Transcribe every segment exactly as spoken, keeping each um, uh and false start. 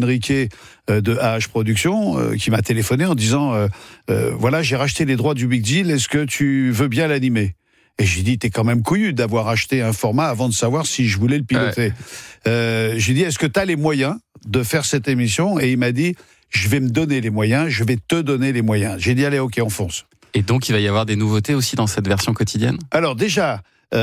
Enrique euh, de A H Productions euh, qui m'a téléphoné en disant euh, euh, voilà, j'ai racheté les droits du Big Deal, est-ce que tu veux bien l'animer ? Et j'ai dit, t'es quand même couillu d'avoir acheté un format avant de savoir si je voulais le piloter. Ouais. Euh, j'ai dit, est-ce que t'as les moyens de faire cette émission ? Et il m'a dit, je vais me donner les moyens, je vais te donner les moyens. J'ai dit, allez, ok, on fonce. Et donc, il va y avoir des nouveautés aussi dans cette version quotidienne ? Alors déjà,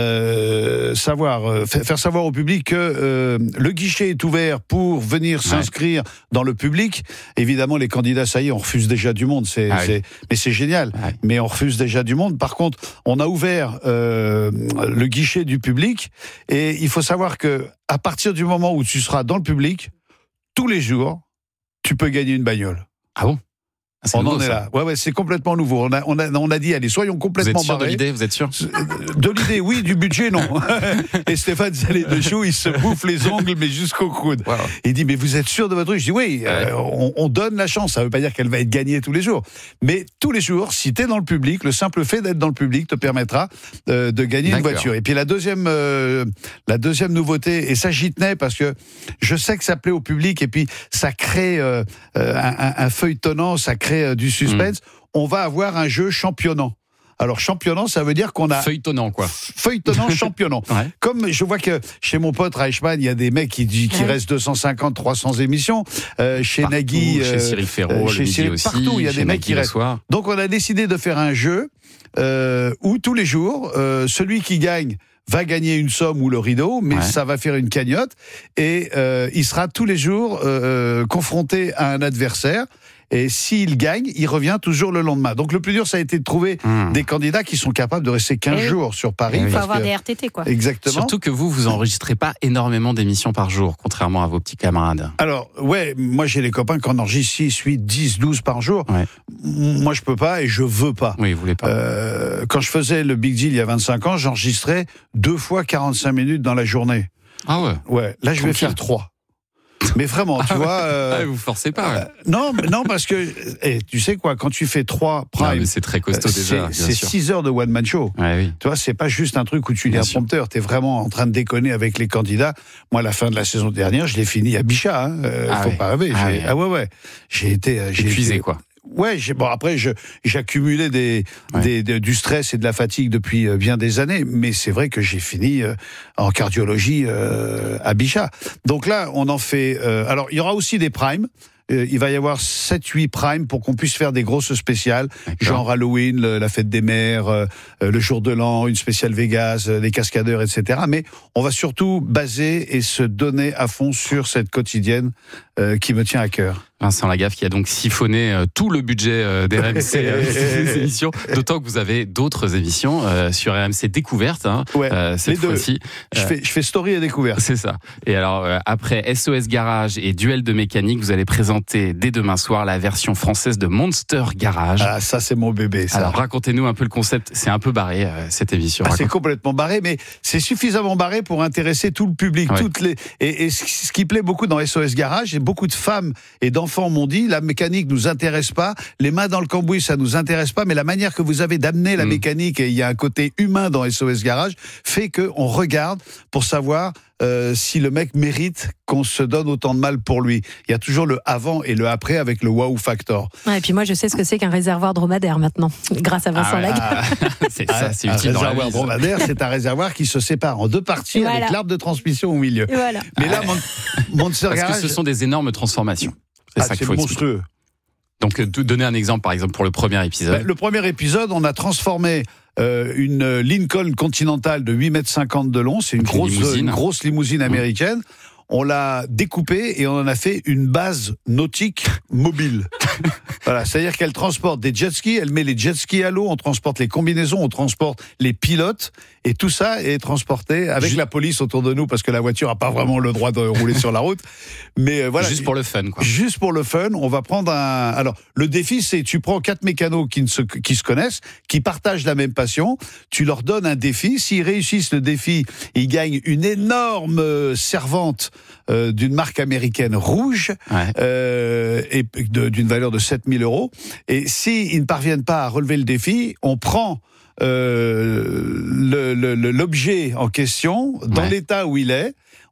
euh, savoir, euh, faire savoir au public que euh, le guichet est ouvert pour venir ouais. s'inscrire dans le public. Évidemment, les candidats, ça y est, on refuse déjà du monde. C'est, ah, c'est, oui. Mais c'est génial. Ouais. Mais on refuse déjà du monde. Par contre, on a ouvert euh, le guichet du public. Et il faut savoir que à partir du moment où tu seras dans le public, tous les jours, tu peux gagner une bagnole. Ah bon ? Ah, on nouveau, en est ça. là. Ouais, ouais, c'est complètement nouveau. On a, on a, on a dit, allez, soyons complètement barrés. Vous êtes sûr barrés. de l'idée, vous êtes sûr ? De l'idée, oui, du budget, non. Et Stéphane Zalé de Chou, il se bouffe les ongles, mais jusqu'au coude. Wow. Il dit, mais vous êtes sûr de votre truc ? Je dis, oui, ouais. euh, on, on donne la chance. Ça ne veut pas dire qu'elle va être gagnée tous les jours. Mais tous les jours, si tu es dans le public, le simple fait d'être dans le public te permettra euh, de gagner D'accord. une voiture. Et puis la deuxième, euh, la deuxième nouveauté, et ça j'y tenais parce que je sais que ça plaît au public, et puis ça crée euh, un, un, un feuilletonnant, ça crée euh, du suspense. Mmh. On va avoir un jeu championnant. Alors, championnant, ça veut dire qu'on a... Feuilletonnant, quoi. Feuilletonnant, championnant. Ouais. Comme je vois que chez mon pote Reichmann, il y a des mecs qui, qui ouais. restent deux cent cinquante, trois cents émissions. Euh, chez partout, Nagui... Chez euh, Cyril Ferraud, chez le Cyril, aussi. Partout, il y a des mecs qui restent. Soir. Donc, on a décidé de faire un jeu euh, où, tous les jours, euh, celui qui gagne va gagner une somme ou le rideau, mais ouais. ça va faire une cagnotte. Et euh, il sera tous les jours euh, confronté à un adversaire. Et s'il gagne, il revient toujours le lendemain. Donc le plus dur, ça a été de trouver mmh. des candidats qui sont capables de rester quinze et jours sur Paris. Il faut parce avoir que... des R T T, quoi. Exactement. Surtout que vous, vous enregistrez pas énormément d'émissions par jour, contrairement à vos petits camarades. Alors, ouais, moi j'ai les copains qui en enregistrent six, huit, dix, douze par jour. Ouais. Moi je peux pas et je veux pas. Oui, vous voulez pas. Euh, quand je faisais le Big Deal il y a vingt-cinq ans, j'enregistrais deux fois quarante-cinq minutes dans la journée. Ah ouais. Ouais, là je Tranquille. vais faire trois. Mais vraiment, tu ah vois... Euh, ah, vous forcez pas. Euh, non, non, parce que, eh, tu sais quoi, quand tu fais trois primes... Non, c'est très costaud euh, déjà, C'est six heures de one-man show. Ouais, oui. Tu vois, c'est pas juste un truc où tu lis un prompteur, t'es vraiment en train de déconner avec les candidats. Moi, à la fin de la saison dernière, je l'ai fini à Bichat, hein. Euh, ah faut oui. pas rêver. Ah, oui. ah ouais, ouais. J'ai été... J'ai épuisé, été, quoi. Ouais, j'ai, bon après je, j'accumulais des, ouais. des, de, du stress et de la fatigue depuis euh, bien des années, mais c'est vrai que j'ai fini euh, en cardiologie euh, à Bichat. Donc là, on en fait. Euh, alors, il y aura aussi des primes. Euh, il va y avoir sept huit primes pour qu'on puisse faire des grosses spéciales, D'accord. genre Halloween, le, la fête des mères, euh, le jour de l'an, une spéciale Vegas, euh, des cascadeurs, et cetera. Mais on va surtout baser et se donner à fond sur cette quotidienne euh, qui me tient à cœur. Vincent Lagaffe qui a donc siphonné euh, tout le budget euh, d'R M C euh, ces émissions, d'autant que vous avez d'autres émissions euh, sur R M C Découverte hein, ouais, euh, cette fois-ci. Je fais, je fais Story et Découverte. C'est ça. Et alors euh, après S O S Garage et Duel de mécanique, vous allez présenter dès demain soir la version française de Monster Garage. Ah ça c'est mon bébé. Ça. Alors racontez-nous un peu le concept. C'est un peu barré euh, cette émission. Ah, c'est complètement barré, mais c'est suffisamment barré pour intéresser tout le public, ouais. toutes les. Et, et ce qui plaît beaucoup dans S O S Garage, et beaucoup de femmes et d'enfants m'ont dit, la mécanique nous intéresse pas, les mains dans le cambouis ça nous intéresse pas, mais la manière que vous avez d'amener la mmh. mécanique, et il y a un côté humain dans S O S Garage, fait qu'on regarde pour savoir euh, si le mec mérite qu'on se donne autant de mal pour lui. Il y a toujours le avant et le après avec le wow factor. Ouais, et puis moi je sais ce que c'est qu'un réservoir dromadaire maintenant, grâce à Vincent ah ouais, Lagaffe. Ah, c'est ça, c'est un utile réservoir dans la vie, dromadaire, c'est un réservoir qui se sépare en deux parties voilà. avec l'arbre de transmission au milieu. Voilà. Mais là, mon, Monster Parce Garage, que ce sont des énormes transformations. C'est ah, ça qu'il faut monstrueux. Expliquer. Donc, donner un exemple, par exemple, pour le premier épisode. Ben, le premier épisode, on a transformé euh, une Lincoln Continental de huit mètres cinquante de long. C'est une grosse, limousine. une grosse limousine américaine. Mmh. On l'a découpée et on en a fait une base nautique mobile. Voilà, c'est-à-dire qu'elle transporte des jet skis, elle met les jet skis à l'eau, on transporte les combinaisons, on transporte les pilotes, et tout ça est transporté avec juste la police autour de nous, parce que la voiture n'a pas vraiment le droit de rouler sur la route. Mais euh, voilà. Juste pour le fun, quoi. Juste pour le fun, on va prendre un... Alors, le défi, c'est tu prends quatre mécanos qui, ne se... qui se connaissent, qui partagent la même passion, tu leur donnes un défi, s'ils réussissent le défi, ils gagnent une énorme servante euh, d'une marque américaine rouge, ouais. euh, et de, d'une valeur de sept mille euros, et s'ils ne parviennent pas à relever le défi, on prend euh, le, le, l'objet en question, dans ouais. l'état où il est,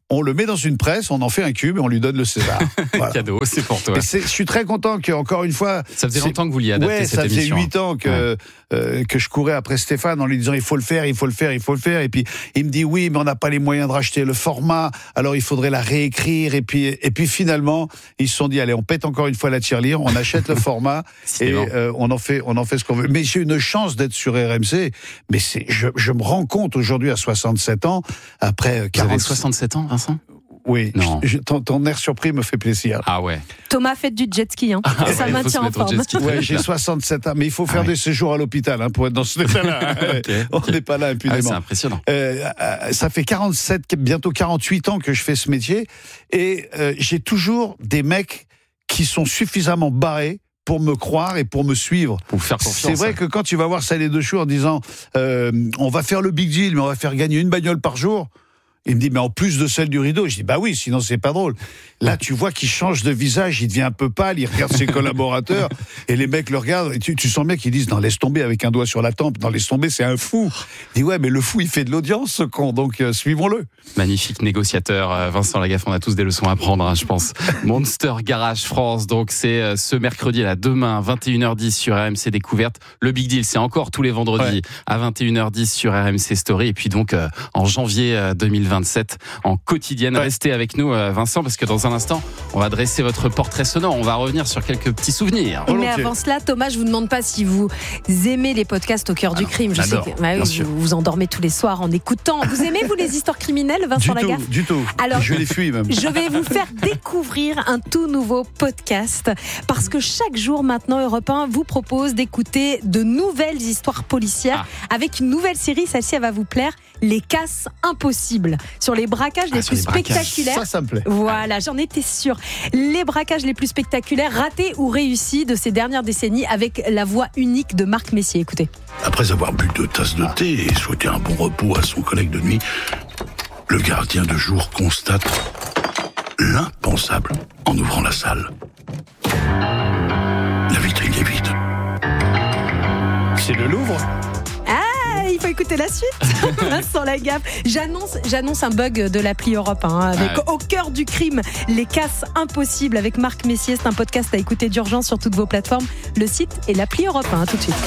on le met dans une presse, on en fait un cube et on lui donne le César. Voilà. Cadeau, c'est pour toi. Et c'est, je suis très content qu'encore une fois... Ça faisait longtemps que vous vouliez adapter ouais, cette émission. Ouais, ça faisait huit ans que, ouais. euh, que je courais après Stéphane en lui disant il faut le faire, il faut le faire, il faut le faire. Et puis il me dit oui, mais on n'a pas les moyens de racheter le format, alors il faudrait la réécrire. Et puis, et puis finalement, ils se sont dit allez, on pète encore une fois la tirelire, on achète le format et euh, on, en fait, on en fait ce qu'on veut. Mais j'ai une chance d'être sur R M C, mais c'est, je, je me rends compte aujourd'hui à soixante-sept ans, après quarante... Vous avez soixante-sept ans, Vincent ? Oui, je, je, ton, ton air surpris me fait plaisir. Ah ouais. Thomas, faites du jet ski, hein. Ah ça ouais, maintient en forme. Ouais, j'ai soixante-sept ans, mais il faut faire ah des ouais. séjours à l'hôpital hein, pour être dans ce état-là. okay, on n'est okay. pas là impunément. Ah, c'est impressionnant. Euh, euh, ça fait quarante-sept, bientôt quarante-huit ans que je fais ce métier, et euh, j'ai toujours des mecs qui sont suffisamment barrés pour me croire et pour me suivre. Pour faire confiance. C'est vrai que quand tu vas voir Salé de Chou en disant euh, on va faire le big deal, mais on va faire gagner une bagnole par jour. Il me dit, mais en plus de celle du rideau. Je dis, bah oui, sinon c'est pas drôle. Là, tu vois qu'il change de visage, il devient un peu pâle, il regarde ses collaborateurs, et les mecs le regardent, et tu, tu sens bien qu'ils disent, non, laisse tomber avec un doigt sur la tempe, non, laisse tomber, c'est un fou. Il dit, ouais, mais le fou, il fait de l'audience, ce con, donc euh, suivons-le. Magnifique négociateur, Vincent Lagaffe, on a tous des leçons à prendre, hein, je pense. Monster Garage France, donc c'est euh, ce mercredi, là, demain, vingt et une heures dix sur R M C Découverte. Le Big Deal, c'est encore tous les vendredis, ouais. à vingt et une heures dix sur R M C Story, et puis donc, euh, en janvier euh, deux mille vingt-sept, en quotidienne. Ouais. Restez avec nous, Vincent, parce que dans un instant, on va dresser votre portrait sonore. On va revenir sur quelques petits souvenirs. Mais avant cela, Thomas, je vous demande pas si vous aimez les podcasts au cœur ah du non, crime. Je sais que bah oui, vous, vous endormez tous les soirs en écoutant. Vous aimez, vous, les histoires criminelles, Vincent du Lagaffe ? tout, Du tout. Alors, je les fuis même. Je vais vous faire découvrir un tout nouveau podcast, parce que chaque jour maintenant, Europe un vous propose d'écouter de nouvelles histoires policières ah. avec une nouvelle série. Celle-ci, elle va vous plaire. Les casses impossibles. Sur les braquages ah, les plus les braquages. spectaculaires. Ça, ça me plaît. Voilà, j'en étais sûre. Les braquages les plus spectaculaires, ratés ou réussis de ces dernières décennies, avec la voix unique de Marc Messier. Écoutez. Après avoir bu deux tasses de thé et souhaité un bon repos à son collègue de nuit, le gardien de jour constate l'impensable en ouvrant la salle. La vitrine est vide. C'est le Louvre ? Il faut écouter la suite. Vincent Lagaffe. J'annonce, j'annonce un bug de l'appli Europe un, hein, avec ah ouais. au cœur du crime, les casses impossibles avec Marc Messier. C'est un podcast à écouter d'urgence sur toutes vos plateformes. Le site et l'appli Europe un. Hein, tout de suite.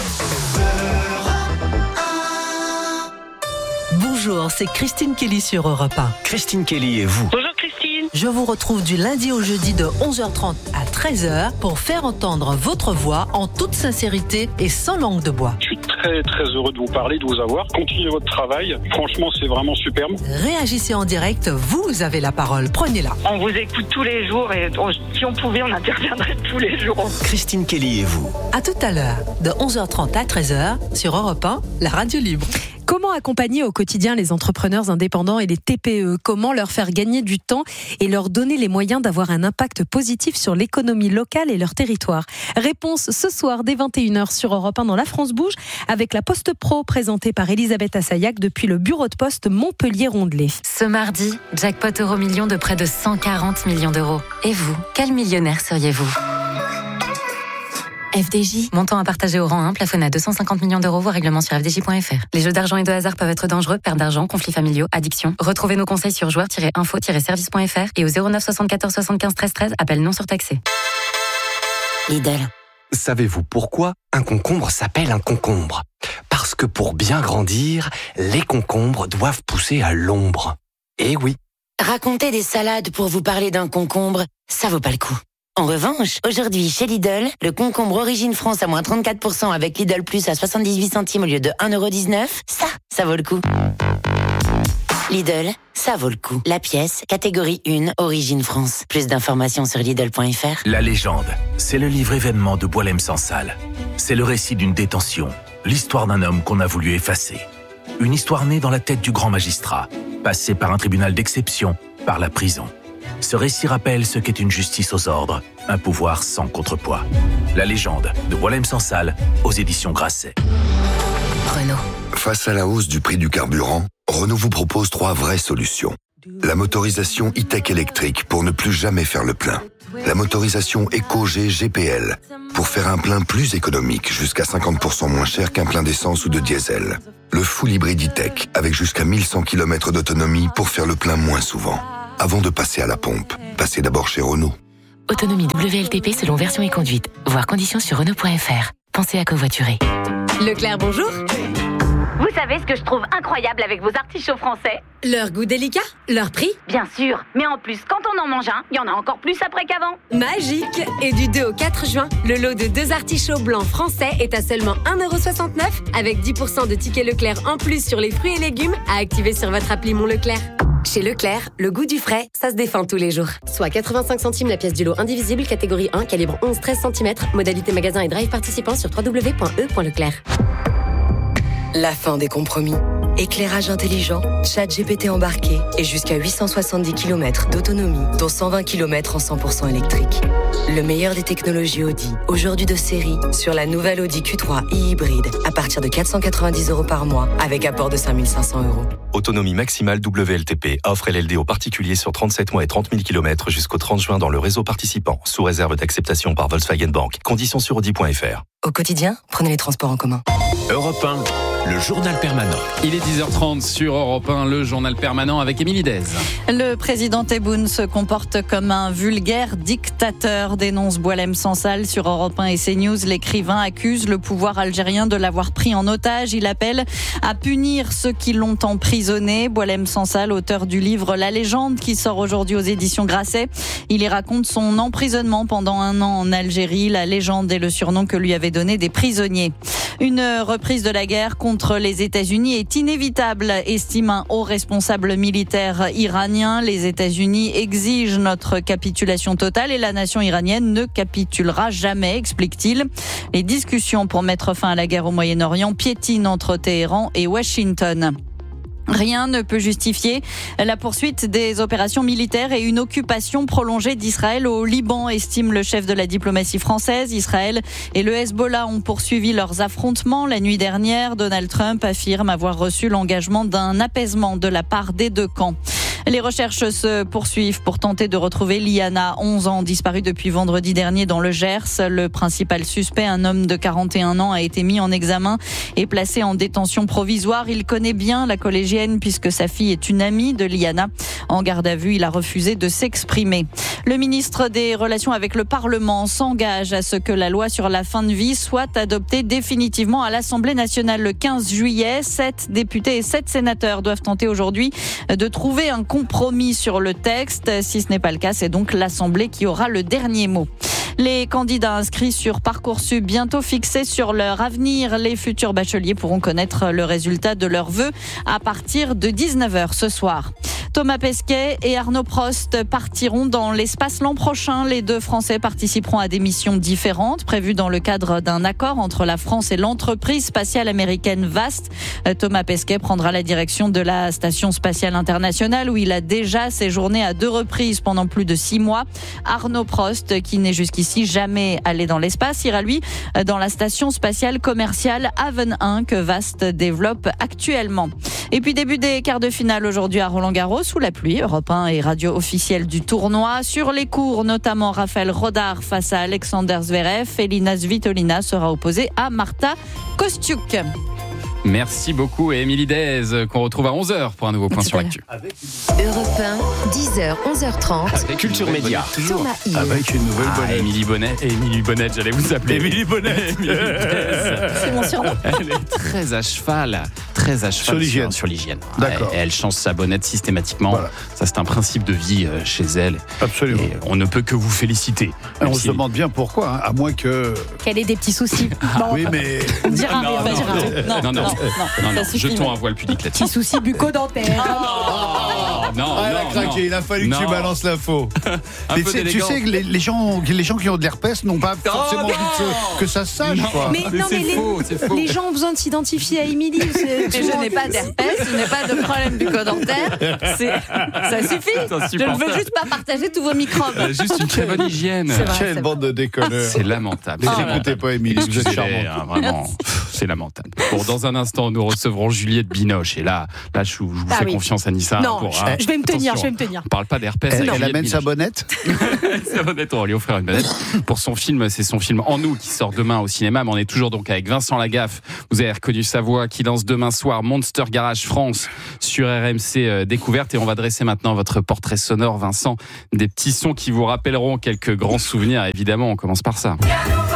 Bonjour, c'est Christine Kelly sur Europe un. Christine Kelly et vous. Bonjour Christine. Je vous retrouve du lundi au jeudi de onze heures trente à treize heures pour faire entendre votre voix en toute sincérité et sans langue de bois. Je suis très très heureux de vous parler, de vous avoir. Continuez votre travail. Franchement, c'est vraiment superbe. Réagissez en direct, vous avez la parole. Prenez-la. On vous écoute tous les jours et on, si on pouvait, on interviendrait tous les jours. Christine Kelly et vous. À tout à l'heure, de onze heures trente à treize heures sur Europe un, la radio libre. Comment accompagner au quotidien les entrepreneurs indépendants et les T P E ? Comment leur faire gagner du temps et leur donner les moyens d'avoir un impact positif sur l'économie locale et leur territoire ? Réponse ce soir dès vingt et une heures sur Europe un dans La France Bouge avec la Poste Pro présentée par Elisabeth Assayag depuis le bureau de poste Montpellier-Rondelet. Ce mardi, jackpot euro million de près de cent quarante millions d'euros. Et vous, quel millionnaire seriez-vous ? F D J, montant à partager au rang un, plafonné à deux cent cinquante millions d'euros, voire règlement sur f d j point f r. Les jeux d'argent et de hasard peuvent être dangereux, perte d'argent, conflits familiaux, addiction. Retrouvez nos conseils sur joueurs tiret info tiret service point f r et au zéro neuf soixante-quatorze soixante-quinze treize treize, appel non surtaxé. Lidl. Savez-vous pourquoi un concombre s'appelle un concombre ? Parce que pour bien grandir, les concombres doivent pousser à l'ombre. Eh oui. Raconter des salades pour vous parler d'un concombre, ça vaut pas le coup. En revanche, aujourd'hui, chez Lidl, le concombre Origine France à moins trente-quatre pour cent avec Lidl Plus à soixante-dix-huit centimes au lieu de un euro dix-neuf, ça, ça vaut le coup. Lidl, ça vaut le coup. La pièce, catégorie un, Origine France. Plus d'informations sur Lidl point f r. La légende, c'est le livre événement de Boualem Sansal. C'est le récit d'une détention, l'histoire d'un homme qu'on a voulu effacer. Une histoire née dans la tête du grand magistrat, passée par un tribunal d'exception, par la prison. Ce récit rappelle ce qu'est une justice aux ordres, un pouvoir sans contrepoids. La légende de Boualem Sansal aux éditions Grasset. Renault. Face à la hausse du prix du carburant, Renault vous propose trois vraies solutions. La motorisation e-tech électrique pour ne plus jamais faire le plein. La motorisation EcoG G P L pour faire un plein plus économique, jusqu'à cinquante pour cent moins cher qu'un plein d'essence ou de diesel. Le full hybride e-tech avec jusqu'à mille cent kilomètres d'autonomie pour faire le plein moins souvent. Avant de passer à la pompe, passez d'abord chez Renault. Autonomie W L T P selon version et conduite. Voir conditions sur Renault point F R. Pensez à covoiturer. Leclerc, bonjour. Vous savez ce que je trouve incroyable avec vos artichauts français ? Leur goût délicat, leur prix ? Bien sûr, mais en plus, quand on en mange un, il y en a encore plus après qu'avant. Magique ! Et du deux au quatre juin, le lot de deux artichauts blancs français est à seulement un euro soixante-neuf avec dix pour cent de tickets Leclerc en plus sur les fruits et légumes à activer sur votre appli Mon Leclerc. Chez Leclerc, le goût du frais, ça se défend tous les jours. Soit quatre-vingt-cinq centimes la pièce du lot indivisible, catégorie un, calibre onze treize centimètres, modalité magasin et drive participant sur w w w point e point leclerc. La fin des compromis. Éclairage intelligent, chat G P T embarqué et jusqu'à huit cent soixante-dix kilomètres d'autonomie, dont cent vingt kilomètres en cent pour cent électrique. Le meilleur des technologies Audi, aujourd'hui de série, sur la nouvelle Audi Q trois e-hybride, à partir de quatre cent quatre-vingt-dix euros par mois, avec apport de cinq mille cinq cents euros. Autonomie maximale W L T P. Offre L L D aux particuliers sur trente-sept mois et trente mille kilomètres jusqu'au trente juin dans le réseau participant, sous réserve d'acceptation par Volkswagen Bank. Conditions sur Audi point F R. Au quotidien, prenez les transports en commun. Europe un, le journal permanent. Il est dix heures trente sur Europe un, le journal permanent avec Émilie Dez. Le président Tebboune se comporte comme un vulgaire dictateur, dénonce Boualem Sansal sur Europe un et CNews. L'écrivain accuse le pouvoir algérien de l'avoir pris en otage. Il appelle à punir ceux qui l'ont emprisonné. Boualem Sansal, auteur du livre La Légende qui sort aujourd'hui aux éditions Grasset. Il y raconte son emprisonnement pendant un an en Algérie. La Légende est le surnom que lui avaient donné des prisonniers. Une reprise de la guerre contre les États-Unis est inévitable, estime un haut responsable militaire iranien. Les États-Unis exigent notre capitulation totale et la nation iranienne ne capitulera jamais, explique-t-il. Les discussions pour mettre fin à la guerre au Moyen-Orient piétinent entre Téhéran et Washington. Rien ne peut justifier la poursuite des opérations militaires et une occupation prolongée d'Israël au Liban, estime le chef de la diplomatie française. Israël et le Hezbollah ont poursuivi leurs affrontements la nuit dernière. Donald Trump affirme avoir reçu l'engagement d'un apaisement de la part des deux camps. Les recherches se poursuivent pour tenter de retrouver Liana, onze ans, disparue depuis vendredi dernier dans le Gers. Le principal suspect, un homme de quarante et un ans, a été mis en examen et placé en détention provisoire. Il connaît bien la collégienne puisque sa fille est une amie de Liana. En garde à vue, il a refusé de s'exprimer. Le ministre des Relations avec le Parlement s'engage à ce que la loi sur la fin de vie soit adoptée définitivement à l'Assemblée nationale le quinze juillet. Sept députés et sept sénateurs doivent tenter aujourd'hui de trouver un compromis sur le texte. Si ce n'est pas le cas, c'est donc l'Assemblée qui aura le dernier mot. Les candidats inscrits sur Parcoursup bientôt fixés sur leur avenir. Les futurs bacheliers pourront connaître le résultat de leurs vœux à partir de dix-neuf heures ce soir. Thomas Pesquet et Arnaud Prost partiront dans l'espace l'an prochain. Les deux Français participeront à des missions différentes prévues dans le cadre d'un accord entre la France et l'entreprise spatiale américaine Vast. Thomas Pesquet prendra la direction de la Station spatiale internationale où il a déjà séjourné à deux reprises pendant plus de six mois. Arnaud Prost, qui n'est jusqu'ici jamais allé dans l'espace, ira lui dans la Station spatiale commerciale Haven un que Vast développe actuellement. Et puis début des quarts de finale aujourd'hui à Roland-Garros sous la pluie. Europe un est radio officielle du tournoi. Sur les cours, notamment Raphaël Rodar face à Alexander Zverev. Elina Svitolina sera opposée à Marta Kostyuk. Merci beaucoup et Émilie Dez qu'on retrouve à onze heures pour un nouveau point sur l'actu. Europe un, dix heures, onze heures trente. Avec Culture Média. Thomas Hill. Avec une nouvelle Ah, bonnette. Émilie Bonnet. Émilie Bonnet, j'allais vous appeler. Émilie Bonnet. Émilie Dez. C'est mon surnom. Elle est très à cheval. Très à cheval Sur l'hygiène. Sur, sur l'hygiène. D'accord. Elle, elle change sa bonnette systématiquement. Voilà. Ça, c'est un principe de vie euh, chez elle. Absolument. Et on ne peut que vous féliciter. Et on Même se si- demande bien pourquoi, hein, à moins que. Qu'elle ait des petits soucis. Bon, Oui, mais. on dira Non, rien, on non, dira rien. non, non, non, non, non, ça suffit, jetons ouais. un voile pudique là-dessus. Petits soucis bucco-dentaires. Oh, non, Ah, elle a non, craqué, non. il a fallu que tu Non. balances l'info. Un Mais peu tu sais, tu d'élégance. sais que les, les, gens, les gens qui ont de l'herpès n'ont pas forcément non. envie que, que ça se sache. Non. Quoi. Mais, Mais non, c'est mais les, faux, c'est faux. les gens ont besoin de s'identifier à Émilie. Et je n'ai pas d'herpès, je n'ai pas de problème bucco-dentaire. C'est, ça suffit. C'est Je ne insupportable. veux juste pas partager tous vos microbes. Euh, Juste une très bonne hygiène. C'est vrai. Quelle bande de déconneurs. C'est lamentable. Mais C'est n'écoutez lamentable. pas Émilie, vous êtes Excusez-les, charmante. hein, vraiment. Pff, C'est C'est lamentable. Bon, dans un instant, nous recevrons Juliette Binoche. Et là, là je, je vous Ah fais oui. confiance, Anissa. Non, pour, je, hein. je vais me tenir, Attention, je vais me tenir. on parle pas d'herpès. Elle, avec elle amène Juliette sa Binoche. bonnette. Sa bonnette, on va lui offrir une bonnette. Pour son film, c'est son film En nous qui sort demain au cinéma. Mais on est toujours donc avec Vincent Lagaffe. Vous avez reconnu sa voix, qui lance demain soir Monster Garage France sur R M C euh, Découverte. Et on va dresser maintenant votre portrait sonore, Vincent. Des petits sons qui vous rappelleront quelques grands souvenirs. Évidemment, on commence par ça.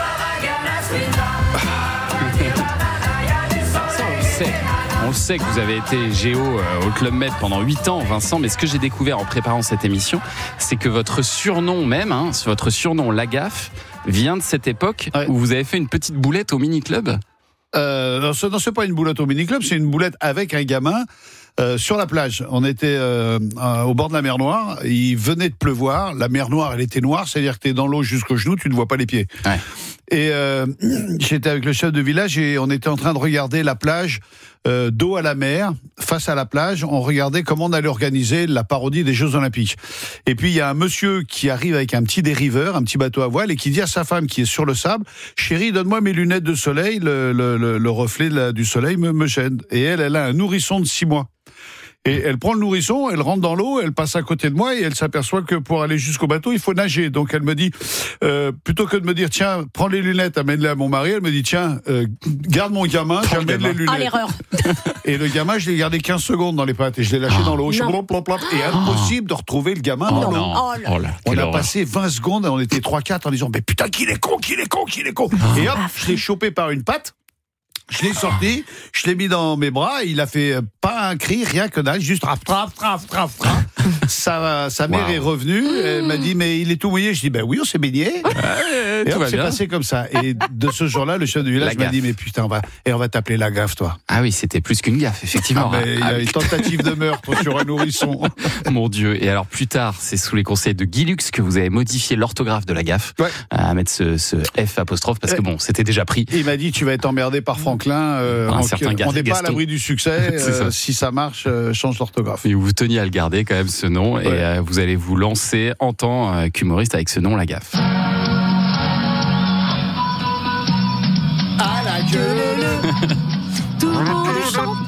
On le sait que vous avez été géo au Club Med pendant huit ans, Vincent, mais ce que j'ai découvert en préparant cette émission, c'est que votre surnom même, hein, votre surnom Lagaffe, vient de cette époque ouais. où vous avez fait une petite boulette au mini-club. Euh, non, ce, non, c'est pas une boulette au mini-club, c'est une boulette avec un gamin euh, sur la plage. On était euh, euh, au bord de la mer Noire, il venait de pleuvoir, la mer Noire, elle était noire, c'est-à-dire que t'es dans l'eau jusqu'aux genoux, tu ne vois pas les pieds. Ouais. Et euh, j'étais avec le chef de village et on était en train de regarder la plage euh, dos à la mer, face à la plage. On regardait comment on allait organiser la parodie des Jeux Olympiques. Et puis il y a un monsieur qui arrive avec un petit dériveur, un petit bateau à voile, et qui dit à sa femme qui est sur le sable, chérie, donne-moi mes lunettes de soleil, le, le, le, le reflet la, du soleil me, me gêne. Et elle, elle a un nourrisson de six mois. Et elle prend le nourrisson, elle rentre dans l'eau, elle passe à côté de moi et elle s'aperçoit que pour aller jusqu'au bateau, il faut nager. Donc elle me dit, euh, plutôt que de me dire, tiens, prends les lunettes, amène-les à mon mari, elle me dit, tiens, euh, garde mon gamin, j'amène les lunettes. Ah, l'erreur. Et le gamin, je l'ai gardé quinze secondes dans les pattes et je l'ai lâché oh, dans l'eau. Je plop, plop, plop, et impossible de retrouver le gamin oh, dans l'eau. Oh, oh là, on a horreur. passé vingt secondes, on était trois quatre en disant, mais putain, qu'il est con, qu'il est con, qu'il est con. Oh, et hop, je l'ai chopé par une patte. Je l'ai sorti, je l'ai mis dans mes bras, il a fait pas un cri, rien que dalle, juste traf, traf, traf, traf, traf. Sa, sa mère wow. est revenue, elle m'a dit, mais il est tout mouillé. Je dis, ben oui, on s'est baigné. Ouais, et hop, c'est passé comme ça. Et de ce jour-là, le chef de village m'a dit, mais putain, on va, et on va t'appeler la gaffe, toi. Ah oui, c'était plus qu'une gaffe, effectivement. Ah, mais il y a ah, une tentative de meurtre sur un nourrisson. Mon Dieu. Et alors, plus tard, c'est sous les conseils de Guy Lux que vous avez modifié l'orthographe de la gaffe, ouais. à mettre ce, ce F apostrophe, parce que bon, c'était déjà pris. Il m'a dit, tu vas être emmerdé par Franklin. Euh, un certain on n'est pas à l'abri du succès. Euh, ça. Si ça marche, euh, change l'orthographe. Et vous teniez à le garder quand même, ce nom. Ouais. Et euh, vous allez vous lancer en tant euh, qu'humoriste avec ce nom, la gaffe. À la queue leu, tout le monde chante.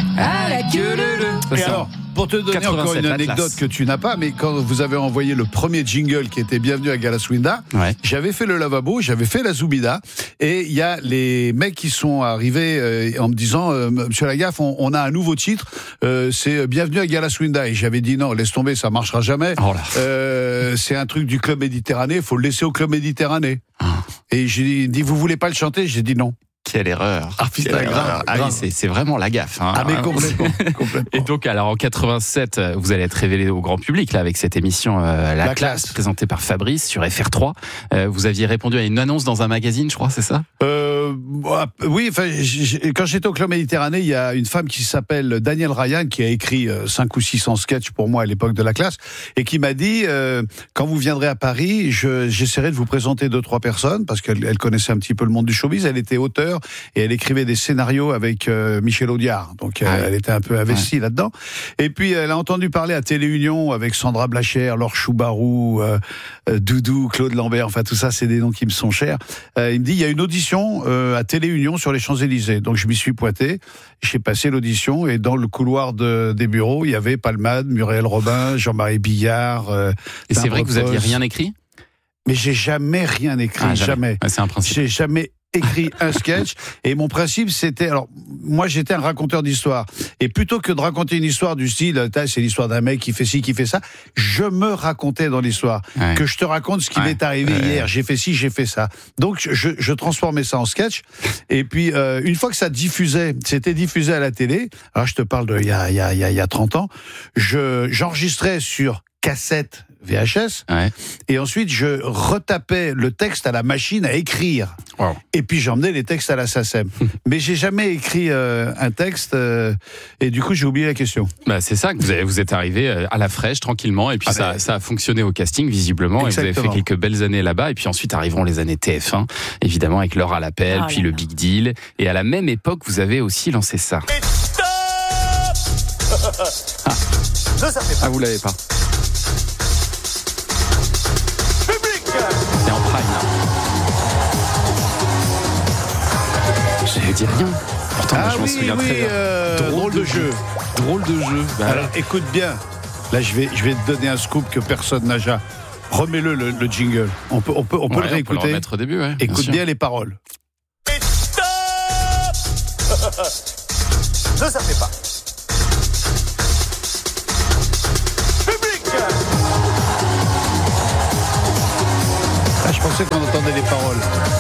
À la queue leu. Et alors, pour te donner encore une anecdote Atlas. Que tu n'as pas, mais quand vous avez envoyé le premier jingle qui était Bienvenue à Galaswinda, ouais. j'avais fait le lavabo, j'avais fait la Zoubida, et il y a les mecs qui sont arrivés euh, en me disant euh, Monsieur Lagaffe, on, on a un nouveau titre, euh, c'est Bienvenue à Galaswinda, et j'avais dit non, laisse tomber, ça marchera jamais. Oh euh, c'est un truc du Club Méditerranée, il faut le laisser au Club Méditerranée. Ah. Et j'ai dit, vous voulez pas le chanter? J'ai dit non. Quelle erreur. Ah, putain, Quelle grave, erreur. Ah oui, c'est, c'est vraiment la gaffe. Hein. Ah, mais complètement, complètement. Et donc, alors, en quatre-vingt-sept, vous allez être révélé au grand public, là, avec cette émission, euh, La, la classe, classe, présentée par Fabrice sur F R trois. Euh, vous aviez répondu à une annonce dans un magazine, je crois, c'est ça? Euh, oui, enfin, quand j'étais au Club Méditerranée, il y a une femme qui s'appelle Danielle Ryan, qui a écrit cinq ou six cents sketchs pour moi à l'époque de La classe, et qui m'a dit, euh, quand vous viendrez à Paris, je, j'essaierai de vous présenter deux, trois personnes, parce qu'elle elle connaissait un petit peu le monde du showbiz, elle était auteure, et elle écrivait des scénarios avec euh, Michel Audiard, donc euh, ah, elle était un peu investie ouais. là-dedans. Et puis elle a entendu parler à Téléunion avec Sandra Blachère, Laure Choubarou, euh, euh, Doudou, Claude Lambert, enfin tout ça c'est des noms qui me sont chers. Euh, il me dit il y a une audition euh, à Téléunion sur les Champs-Élysées, donc je m'y suis pointé, j'ai passé l'audition et dans le couloir de, des bureaux il y avait Palmade, Muriel Robin, Jean-Marie Billard. Euh, et c'est vrai que vous aviez rien écrit? Mais j'ai jamais rien écrit, ah, jamais. jamais. Ouais, c'est un principe. J'ai jamais écrit un sketch et mon principe c'était, alors moi j'étais un raconteur d'histoire et plutôt que de raconter une histoire du style c'est l'histoire d'un mec qui fait ci, qui fait ça, je me racontais dans l'histoire, ouais. que je te raconte ce qui ouais. m'est arrivé ouais. hier, j'ai fait ci, j'ai fait ça, donc je, je transformais ça en sketch et puis euh, une fois que ça diffusait, c'était diffusé à la télé, alors je te parle de il y a, il y a, il y a trente ans, je, j'enregistrais sur cassette V H S, ouais. et ensuite je retapais le texte à la machine à écrire. Wow. Et puis j'emmenais les textes à la S A C E M. Mais j'ai jamais écrit euh, un texte, euh, et du coup j'ai oublié la question. Bah, c'est ça, que vous, avez, vous êtes arrivé à la fraîche, tranquillement, et puis ah ça, ben... ça a fonctionné au casting, visiblement, exactement. Et vous avez fait quelques belles années là-bas, et puis ensuite arriveront les années T F un, évidemment, avec l'heure à l'appel, oh, puis le Big Deal, et à la même époque, vous avez aussi lancé ça. Ah, ah vous l'avez pas. C'est en prime, là. C'est dit rien. Pourtant, ah moi, je m'en oui, souviens oui, très bien. euh, drôle, drôle de jeu. Drôle de jeu. Bah, Alors, écoute bien. Là, je vais, je vais te donner un scoop que personne n'a jamais. Remets-le, le, le jingle. On peut, on peut, on peut ouais, le réécouter. On peut le remettre au début, ouais. Écoute bien, bien les paroles. Et stop. Ne savez pas. Public. Ah, je pensais qu'on entendait les paroles.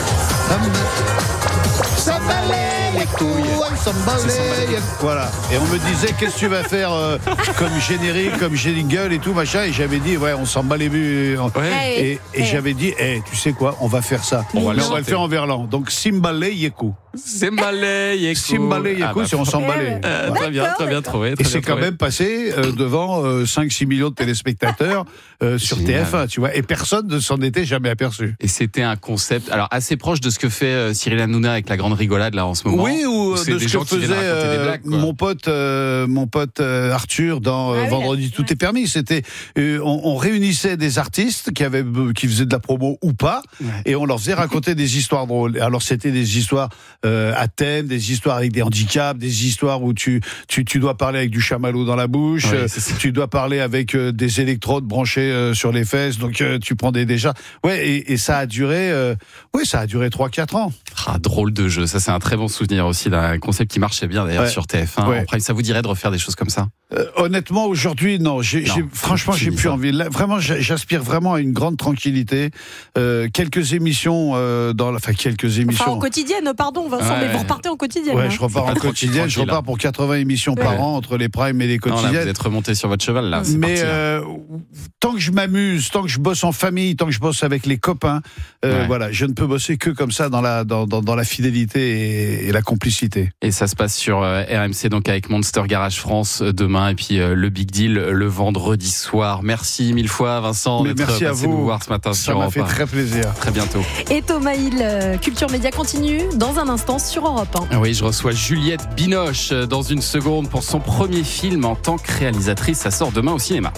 S'emballer les couilles, s'emballer. Voilà. Et on me disait, qu'est-ce que tu vas faire euh, comme générique, comme jingle et tout, machin. Et j'avais dit, ouais, on s'en bat les buts. Ouais. Et, et Ouais. j'avais dit, hey, tu sais quoi, on va faire ça. On va Mais le on va le faire en verlan. Donc, Simbalé Yeku. Simbalé Yeku. Simbalé Yeku, Ah, bah, c'est on s'emballait. Euh, Voilà. très bien, très bien trouvé. Très Et c'est bien quand trouvé. même passé euh, devant euh, cinq six millions de téléspectateurs euh, sur Génial. T F un, tu vois. Et personne ne s'en était jamais aperçu. Et c'était un concept, alors assez proche de ce que fait euh, Cyril Hanouna avec la grande rigolade là en ce moment. Oui, ou c'est de des ce gens que qui viennent faisait raconter des euh, blagues, quoi. mon pote, euh, mon pote euh, Arthur dans euh, Ah oui, Vendredi là, tout est permis. C'était, euh, on, on réunissait des artistes qui avaient, qui faisaient de la promo ou pas, Ouais. et on leur faisait raconter des histoires drôles. Alors c'était des histoires euh, à thème, des histoires avec des handicaps, des histoires où tu, tu, tu dois parler avec du chamallow dans la bouche, Ouais, euh, c'est ça. tu dois parler avec euh, des électrodes branchées euh, sur les fesses, donc euh, tu prends des déjà. Ouais, et, et ça a duré, euh, oui, ça a duré trois quatre ans. Ah, drôle de jeu, ça c'est un très bon souvenir aussi d'un concept qui marchait bien d'ailleurs Ouais. sur T F un. Ouais. Après, ça vous dirait de refaire des choses comme ça? Euh, honnêtement, aujourd'hui, non. J'ai, Non, j'ai- franchement, c'est j'ai fini, plus ça. envie. Là, vraiment, j'a- j'aspire vraiment à une grande tranquillité. Euh, quelques émissions euh, dans la, enfin quelques émissions. Enfin, en quotidienne, pardon, Vincent, Ouais. mais vous repartez en quotidienne. Ouais, hein. je repars en Tranquille, quotidienne. Je tranquille, repars pour quatre-vingts émissions par Ouais. an entre les primes et les Non, là, vous quotidiennes. êtes remonté sur votre cheval là. c'est Mais parti, là. euh, tant que je m'amuse, tant que je bosse en famille, tant que je bosse avec les copains, euh, Ouais. voilà, je ne peux bosser que comme ça dans la dans, dans, dans la fidélité et, et la complicité. Et ça se passe sur euh, R M C, donc avec Monster Garage France euh, demain, et puis euh, le Big Deal euh, le vendredi soir. Merci mille fois, Vincent, Mais d'être merci à passé vous. nous voir ce matin Ça sur m'a Europe fait un. très plaisir. Très bientôt. Et Thomas Hill, euh, Culture Média continue dans un instant sur Europe un. Ah oui, je reçois Juliette Binoche euh, dans une seconde pour son premier film en tant que réalisatrice. Ça sort demain au cinéma.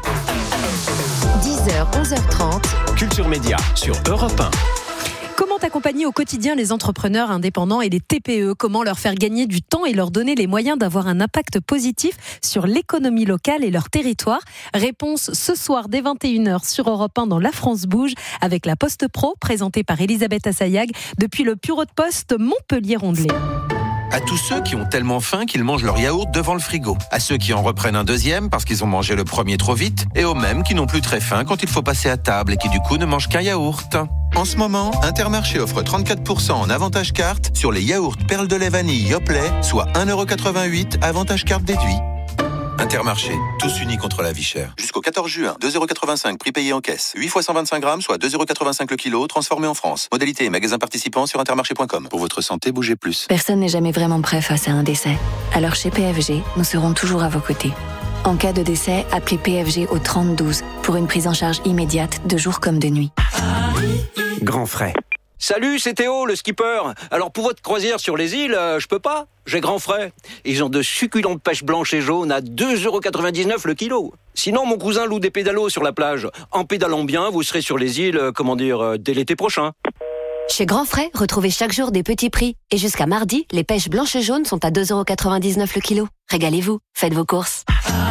dix heures, onze heures trente. Culture Média sur Europe un. Comment accompagner au quotidien les entrepreneurs indépendants et les T P E? Comment leur faire gagner du temps et leur donner les moyens d'avoir un impact positif sur l'économie locale et leur territoire? Réponse ce soir dès vingt et une heures sur Europe un dans La France Bouge avec la Poste Pro présentée par Elisabeth Assayag depuis le bureau de poste Montpellier-Rondelet. À tous ceux qui ont tellement faim qu'ils mangent leur yaourt devant le frigo. À ceux qui en reprennent un deuxième parce qu'ils ont mangé le premier trop vite. Et aux mêmes qui n'ont plus très faim quand il faut passer à table et qui du coup ne mangent qu'un yaourt. En ce moment, Intermarché offre trente-quatre pour cent en avantage carte sur les yaourts perles de lait vanille Yoplait, soit un euro quatre-vingt-huit avantage carte déduit. Intermarché, tous unis contre la vie chère. Jusqu'au quatorze juin, deux euros quatre-vingt-cinq prix payé en caisse. huit fois cent vingt-cinq grammes, soit deux euros quatre-vingt-cinq le kilo, transformé en France. Modalité et magasins participants sur intermarché point com. Pour votre santé, bougez plus. Personne n'est jamais vraiment prêt face à un décès. Alors chez P F G, nous serons toujours à vos côtés. En cas de décès, appelez P F G au trente douze pour une prise en charge immédiate de jour comme de nuit. Grand frais. Salut, c'est Théo, le skipper. Alors pour votre croisière sur les îles, euh, je peux pas. J'ai grand frais. Ils ont de succulentes pêches blanches et jaunes à deux euros quatre-vingt-dix-neuf le kilo. Sinon, mon cousin loue des pédalos sur la plage. En pédalant bien, vous serez sur les îles, euh, comment dire, euh, dès l'été prochain. Chez Grand Frais, retrouvez chaque jour des petits prix. Et jusqu'à mardi, les pêches blanches et jaunes sont à deux euros quatre-vingt-dix-neuf le kilo. Régalez-vous, faites vos courses.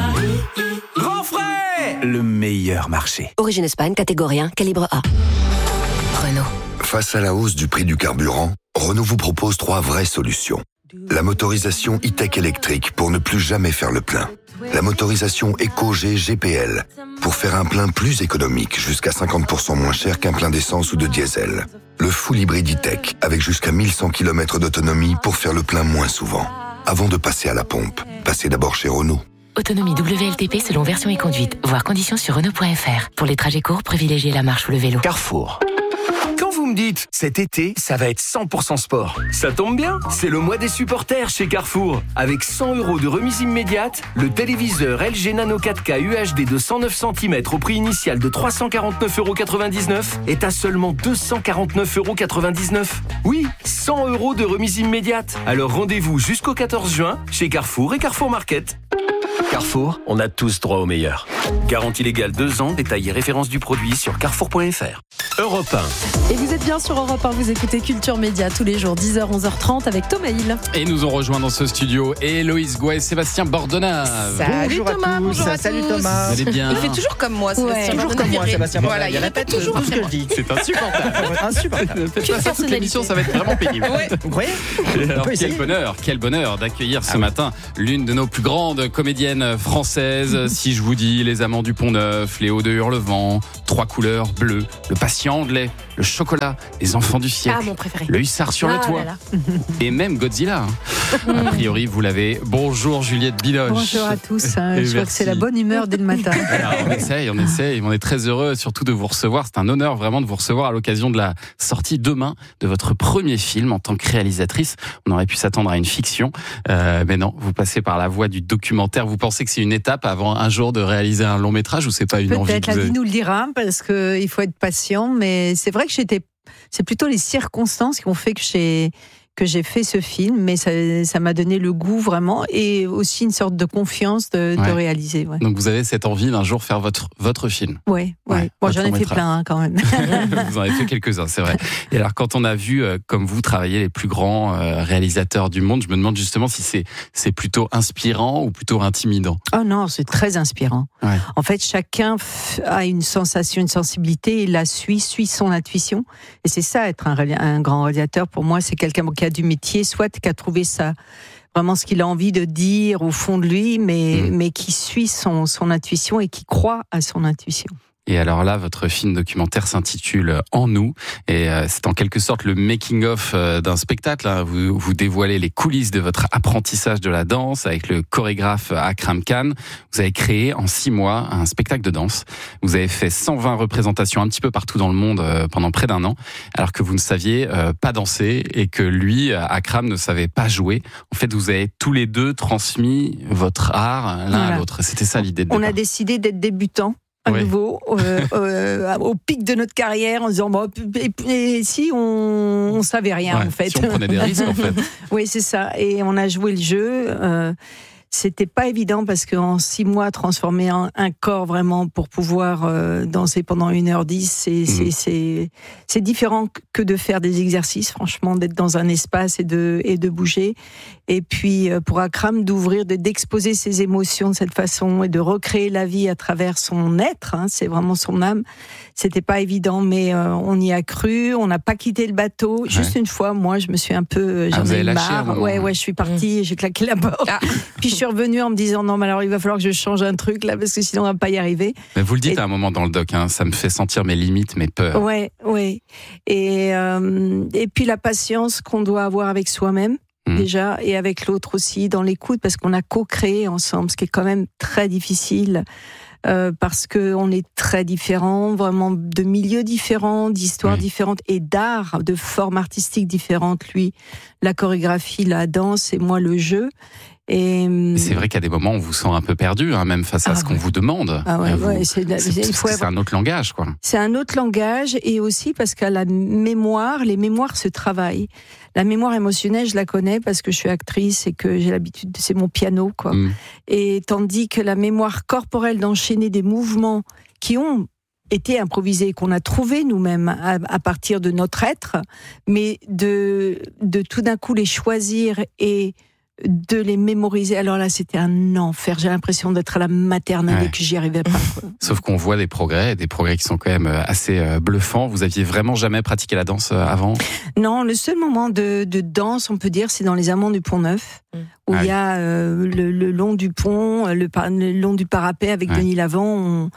Grand frais! Le meilleur marché. Origine Espagne, catégorie un, calibre A. Renault. Face à la hausse du prix du carburant, Renault vous propose trois vraies solutions. La motorisation e-tech électrique pour ne plus jamais faire le plein. La motorisation EcoG G P L pour faire un plein plus économique, jusqu'à cinquante pour cent moins cher qu'un plein d'essence ou de diesel. Le full hybride e-tech avec jusqu'à mille cent kilomètres d'autonomie pour faire le plein moins souvent. Avant de passer à la pompe, passez d'abord chez Renault. Autonomie W L T P selon version et conduite. Voir conditions sur Renault point F R. Pour les trajets courts, privilégiez la marche ou le vélo. Carrefour. Quand vous me dites, cet été, ça va être cent pour cent sport, ça tombe bien, c'est le mois des supporters chez Carrefour. Avec cent euros de remise immédiate, le téléviseur L G Nano quatre K U H D de cent neuf centimètres au prix initial de trois cent quarante-neuf euros quatre-vingt-dix-neuf est à seulement deux cent quarante-neuf euros quatre-vingt-dix-neuf. Oui, cent euros de remise immédiate. Alors rendez-vous jusqu'au quatorze juin chez Carrefour et Carrefour Market. Carrefour, on a tous droit au meilleur. Garantie légale deux ans, détail et référence du produit sur carrefour point f r. Europe un. Et vous êtes bien sur Europe un, vous écoutez Culture Média tous les jours, dix heures, onze heures trente avec Thomas Hill. Et nous ont rejoint dans ce studio Héloïse Gouet et Sébastien Bordonnaz. Salut bonjour Thomas, à tous. bonjour à Salut tous. Thomas. Vous allez bien? Il fait toujours comme moi, Sébastien. Ouais. Toujours comme moi, Sébastien. Voilà, il répète toujours tout ce que je dis. C'est insupportable. Insupportable. Faites pas ça toute l'émission, ça va être vraiment pénible. Ouais. Vous croyez? Alors, quel bonheur, quel bonheur d'accueillir ce ah matin l'une de nos plus grandes comédiennes françaises. Si je vous dis Les Amants du Pont-Neuf, Les Hauts de Hurlevent, Trois couleurs bleues, Le Patient anglais, Le chocolat, Les Enfants du siècle, ah, mon préféré. Le hussard sur ah, le toit, là, là. Et même Godzilla. A priori, vous l'avez. Bonjour Juliette Binoche. Bonjour à tous. Je vois que c'est la bonne humeur dès le matin. Alors, on essaye, on essaye. On est très heureux surtout de vous recevoir. C'est un honneur vraiment de vous recevoir à l'occasion de la sortie demain de votre premier film en tant que réalisatrice. On aurait pu s'attendre à une fiction, euh, mais non, vous passez par la voie du documentaire. Vous pensez que c'est une étape avant un jour de réaliser un long métrage ou c'est pas une Peut-être, envie Peut-être, la vie nous le dira, parce qu'il faut être patient, mais c'est vrai que j'étais... C'est plutôt les circonstances qui ont fait que j'ai... que j'ai fait ce film, mais ça, ça m'a donné le goût vraiment et aussi une sorte de confiance de, ouais. de réaliser. Ouais. Donc vous avez cette envie d'un jour faire votre, votre film. Oui, ouais, ouais. Bon, j'en ai fait plein hein, quand même. Vous en avez fait quelques-uns, c'est vrai. Et alors quand on a vu, euh, comme vous, travailler les plus grands euh, réalisateurs du monde, je me demande justement si c'est, c'est plutôt inspirant ou plutôt intimidant. Oh non, c'est très inspirant. Ouais. En fait, chacun a une sensation, une sensibilité, il la suit, suit son intuition. Et c'est ça, être un, un grand réalisateur, pour moi, c'est quelqu'un qui a du métier, soit qui a trouvé ça, vraiment ce qu'il a envie de dire au fond de lui, mais, mmh. mais qui suit son, son intuition et qui croit à son intuition. Et alors là, votre film documentaire s'intitule En nous, et c'est en quelque sorte le making-of d'un spectacle. Vous, vous dévoilez les coulisses de votre apprentissage de la danse avec le chorégraphe Akram Khan. Vous avez créé en six mois un spectacle de danse. Vous avez fait cent vingt représentations un petit peu partout dans le monde pendant près d'un an, alors que vous ne saviez pas danser et que lui, Akram, ne savait pas jouer. En fait, vous avez tous les deux transmis votre art l'un voilà. à l'autre. C'était ça l'idée de On départ. a décidé d'être débutants. À oui. nouveau, euh, euh, au pic de notre carrière, en disant bon, et, et si on, on savait rien ouais, en fait. Si on prenait des risques en fait. Oui, c'est ça. Et on a joué le jeu. Euh, C'était pas évident parce qu'en six mois, transformer un, un corps vraiment pour pouvoir euh, danser pendant une heure dix, c'est, mmh. c'est, c'est, c'est différent que de faire des exercices, franchement, d'être dans un espace et de, et de bouger. Et puis, pour Akram, d'ouvrir, de, d'exposer ses émotions de cette façon et de recréer la vie à travers son être, hein, c'est vraiment son âme. C'était pas évident, mais euh, on y a cru, on n'a pas quitté le bateau. Ouais. Juste une fois, moi, je me suis un peu, j'en ah, ai marre. Ouais, ouais, je suis partie, mmh. j'ai claqué la porte. Ah. Puis je suis revenue en me disant non, mais alors il va falloir que je change un truc là parce que sinon on va pas y arriver. Mais vous le dites et... à un moment dans le doc, hein, ça me fait sentir mes limites, mes peurs. Ouais, ouais. Et euh, et puis la patience qu'on doit avoir avec soi-même. Mmh. Déjà, et avec l'autre aussi, dans l'écoute, parce qu'on a co-créé ensemble, ce qui est quand même très difficile, euh, parce qu'on est très différents, vraiment de milieux différents, d'histoires oui. différentes, et d'art, de formes artistiques différentes. Lui, la chorégraphie, la danse, et moi, le jeu. Et c'est vrai qu'à des moments, on vous sent un peu perdu, hein, même face à ah ce ouais. qu'on vous demande. Ah ouais, vous, ouais, c'est, c'est, c'est, faut... c'est un autre langage, quoi. C'est un autre langage, et aussi parce qu'à la mémoire, les mémoires se travaillent. La mémoire émotionnelle, je la connais parce que je suis actrice et que j'ai l'habitude, c'est mon piano, quoi. Mm. Et tandis que la mémoire corporelle d'enchaîner des mouvements qui ont été improvisés, qu'on a trouvé nous-mêmes à, à partir de notre être, mais de, de tout d'un coup les choisir et de les mémoriser. Alors là, c'était un enfer. J'ai l'impression d'être à la maternelle ouais. et que j'y arrivais pas. Quoi. Sauf qu'on voit des progrès, des progrès qui sont quand même assez bluffants. Vous aviez vraiment jamais pratiqué la danse avant ? Non, le seul moment de, de danse, on peut dire, c'est dans Les Amants du Pont-Neuf, mmh. où ah il y a euh, le, le long du pont, le, le long du parapet avec ouais. Denis Lavant. On,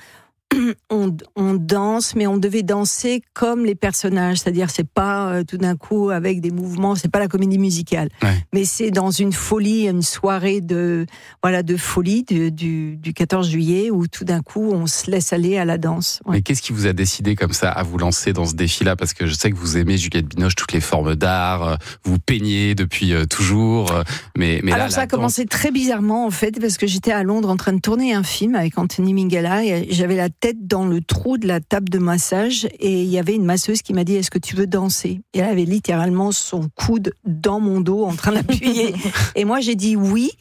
On, on danse, mais on devait danser comme les personnages, c'est-à-dire c'est pas euh, tout d'un coup avec des mouvements, c'est pas la comédie musicale, ouais. mais c'est dans une folie, une soirée de voilà de folie de, du, du quatorze juillet où tout d'un coup on se laisse aller à la danse. Ouais. Mais qu'est-ce qui vous a décidé comme ça à vous lancer dans ce défi-là ? Parce que je sais que vous aimez Juliette Binoche, toutes les formes d'art, vous peignez depuis euh, toujours, mais mais alors là, ça a danse... commencé très bizarrement en fait parce que j'étais à Londres en train de tourner un film avec Anthony Minghella et j'avais la tête dans le trou de la table de massage et il y avait une masseuse qui m'a dit est-ce que tu veux danser ? Et elle avait littéralement son coude dans mon dos en train d'appuyer et moi j'ai dit oui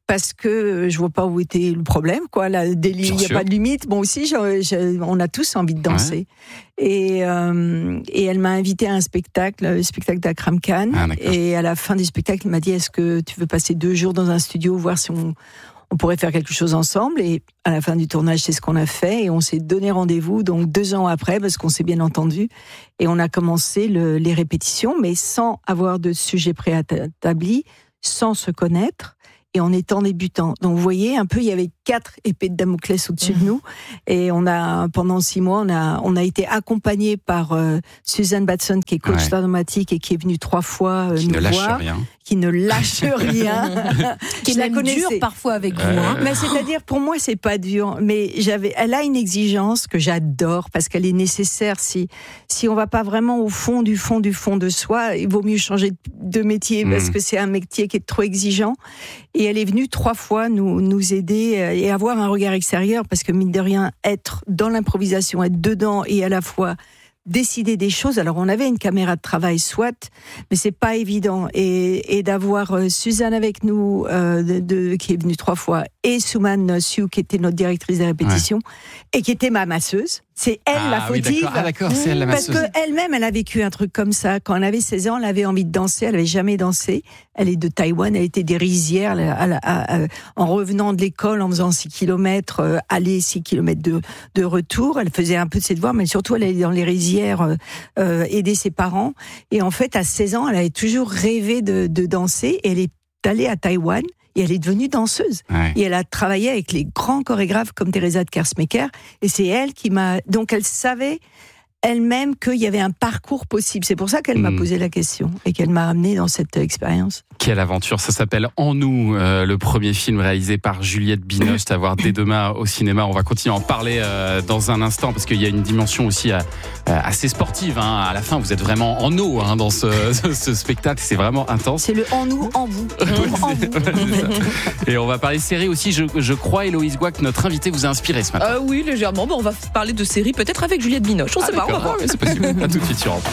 parce que je vois pas où était le problème, quoi. Là, il n'y a pas de limite. Bon, aussi, je, je, on a tous envie de danser. Ouais. Et, euh, et elle m'a invité à un spectacle, le spectacle d'Akram Khan. Ah, et à la fin du spectacle, elle m'a dit, est-ce que tu veux passer deux jours dans un studio, voir si on, on pourrait faire quelque chose ensemble? Et à la fin du tournage, c'est ce qu'on a fait. Et on s'est donné rendez-vous, donc deux ans après, parce qu'on s'est bien entendu. Et on a commencé le, les répétitions, mais sans avoir de sujet préétabli, sans se connaître. Et en étant débutant. Donc vous voyez, un peu, il y avait quatre épées de Damoclès au-dessus mmh. de nous. Et on a, pendant six mois, on a, on a été accompagnés par euh, Suzanne Batson, qui est coach ouais. dramatique et qui est venue trois fois euh, qui nous ne lâche voir. Rien. Qui ne lâche rien. Qui la dure parfois avec vous. Hein. Mais c'est-à-dire, pour moi, c'est pas dur. Mais j'avais, elle a une exigence que j'adore parce qu'elle est nécessaire. Si, si on va pas vraiment au fond du fond du fond de soi, il vaut mieux changer de métier mmh. parce que c'est un métier qui est trop exigeant. Et elle est venue trois fois nous, nous aider et avoir un regard extérieur parce que mine de rien, être dans l'improvisation, être dedans et à la fois décider des choses. Alors on avait une caméra de travail, soit, mais c'est pas évident. Et, et d'avoir euh, Suzanne avec nous, euh, de, de, qui est venue trois fois, et Souman Siu, qui était notre directrice des répétitions, ouais. et qui était ma masseuse. C'est elle ah, la fautive. Oui, d'accord. Ah, d'accord, c'est elle la masseuse. Parce qu'elle-même, elle a vécu un truc comme ça. Quand elle avait seize ans, elle avait envie de danser, elle avait jamais dansé. Elle est de Taïwan, elle était des rizières, elle, elle, elle, elle, en revenant de l'école, en faisant six kilomètres, euh, aller six kilomètres de, de retour. Elle faisait un peu de ses devoirs, mais surtout, elle allait dans les rizières, euh, aider ses parents. Et en fait, à seize ans, elle avait toujours rêvé de, de danser, et elle est allée à Taïwan. Et elle est devenue danseuse. Ouais. Et elle a travaillé avec les grands chorégraphes comme Teresa de Kersmaker. Et c'est elle qui m'a... Donc elle savait elle-même qu'il y avait un parcours possible. C'est pour ça qu'elle mmh. m'a posé la question et qu'elle m'a amenée dans cette expérience. Quelle aventure. Ça s'appelle En nous, euh, le premier film réalisé par Juliette Binoche, à voir dès demain au cinéma. On va continuer à en parler euh, dans un instant parce qu'il y a une dimension aussi euh, assez sportive. Hein. À la fin, vous êtes vraiment en eau hein, dans ce, ce spectacle. C'est vraiment intense. C'est le en nous, en vous. En vous. Et on va parler série aussi. Je, je crois, Héloïse Gouac, notre invité vous a inspiré ce matin. Euh, oui, légèrement. Bon, on va parler de série peut-être avec Juliette Binoche. On ah, sait pas. Ah, oui, c'est possible. À tout de suite sur Europe.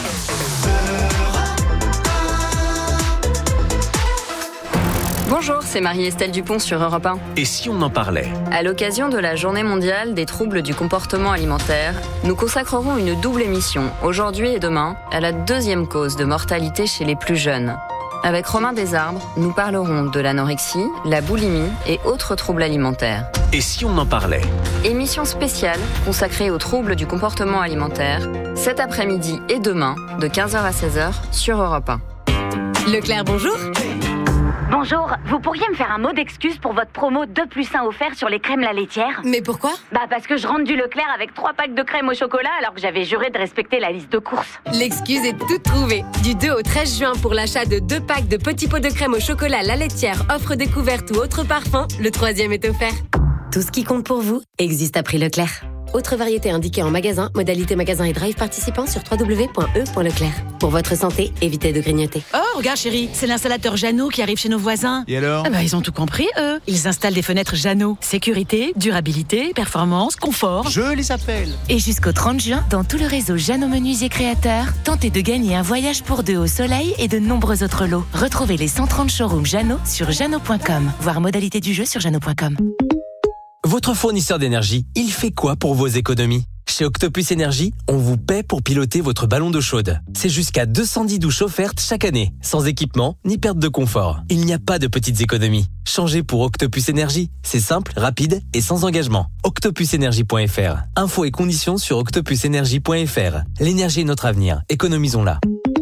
Bonjour, c'est Marie-Estelle Dupont sur Europe un. Et si on en parlait ? À l'occasion de la Journée mondiale des troubles du comportement alimentaire, nous consacrerons une double émission, aujourd'hui et demain, à la deuxième cause de mortalité chez les plus jeunes. Avec Romain Desarbres, nous parlerons de l'anorexie, la boulimie et autres troubles alimentaires. Et si on en parlait ? Émission spéciale consacrée aux troubles du comportement alimentaire, cet après-midi et demain, de quinze heures à seize heures, sur Europe un. Leclerc, bonjour. Bonjour, vous pourriez me faire un mot d'excuse pour votre promo deux plus un offert sur les crèmes la laitière ? Mais pourquoi ? Bah parce que je rentre du Leclerc avec trois packs de crème au chocolat alors que j'avais juré de respecter la liste de courses. L'excuse est toute trouvée. Du deux au treize juin pour l'achat de deux packs de petits pots de crème au chocolat la laitière, offre découverte ou autre parfum, le troisième est offert. Tout ce qui compte pour vous existe à prix Leclerc. Autre variété indiquée en magasin, modalité magasin et drive participant sur w w w point e point leclerc. Pour votre santé, évitez de grignoter. Oh, regarde chérie, c'est l'installateur Jeannot qui arrive chez nos voisins. Et alors ? Ah bah, ils ont tout compris, eux. Ils installent des fenêtres Jeannot. Sécurité, durabilité, performance, confort. Je les appelle. Et jusqu'au trente juin, dans tout le réseau Jeannot Menuisier Créateurs, tentez de gagner un voyage pour deux au soleil et de nombreux autres lots. Retrouvez les cent trente showrooms Jeannot sur jeannot point com. Voir modalité du jeu sur jeannot point com. Votre fournisseur d'énergie, il fait quoi pour vos économies ? Chez Octopus Énergie, on vous paie pour piloter votre ballon d'eau chaude. C'est jusqu'à deux cent dix douches offertes chaque année, sans équipement ni perte de confort. Il n'y a pas de petites économies. Changez pour Octopus Énergie. C'est simple, rapide et sans engagement. octopus énergie point f r. Infos et conditions sur octopus énergie point f r. L'énergie est notre avenir. Économisons-la.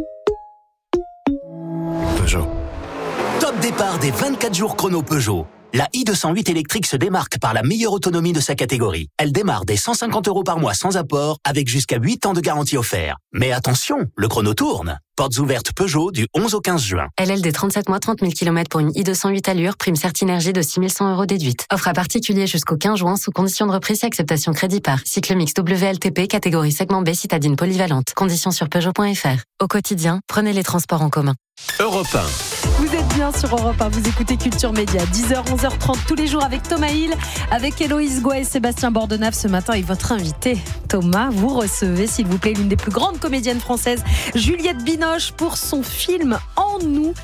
Peugeot. Top départ des vingt-quatre jours chrono Peugeot. La i deux cent huit électrique se démarque par la meilleure autonomie de sa catégorie. Elle démarre dès cent cinquante euros par mois sans apport, avec jusqu'à huit ans de garantie offerte. Mais attention, le chrono tourne. Portes ouvertes Peugeot du onze au quinze juin. L L D trente-sept mois, trente mille kilomètres pour une i deux cent huit allure, prime Certinergie de six mille cent euros déduite. Offre à particulier jusqu'au quinze juin sous conditions de reprise et acceptation crédit par. Cycle mix W L T P, catégorie segment B, citadine polyvalente. Conditions sur Peugeot point f r. Au quotidien, prenez les transports en commun. Europe un. Vous êtes bien sur Europe un, vous écoutez Culture Média, dix heures, onze heures trente tous les jours avec Thomas Hill, avec Héloïse Gouac et Sébastien Bordenave ce matin et votre invité Thomas. Vous recevez s'il vous plaît l'une des plus grandes comédiennes françaises, Juliette Binoche, pour son film En nous.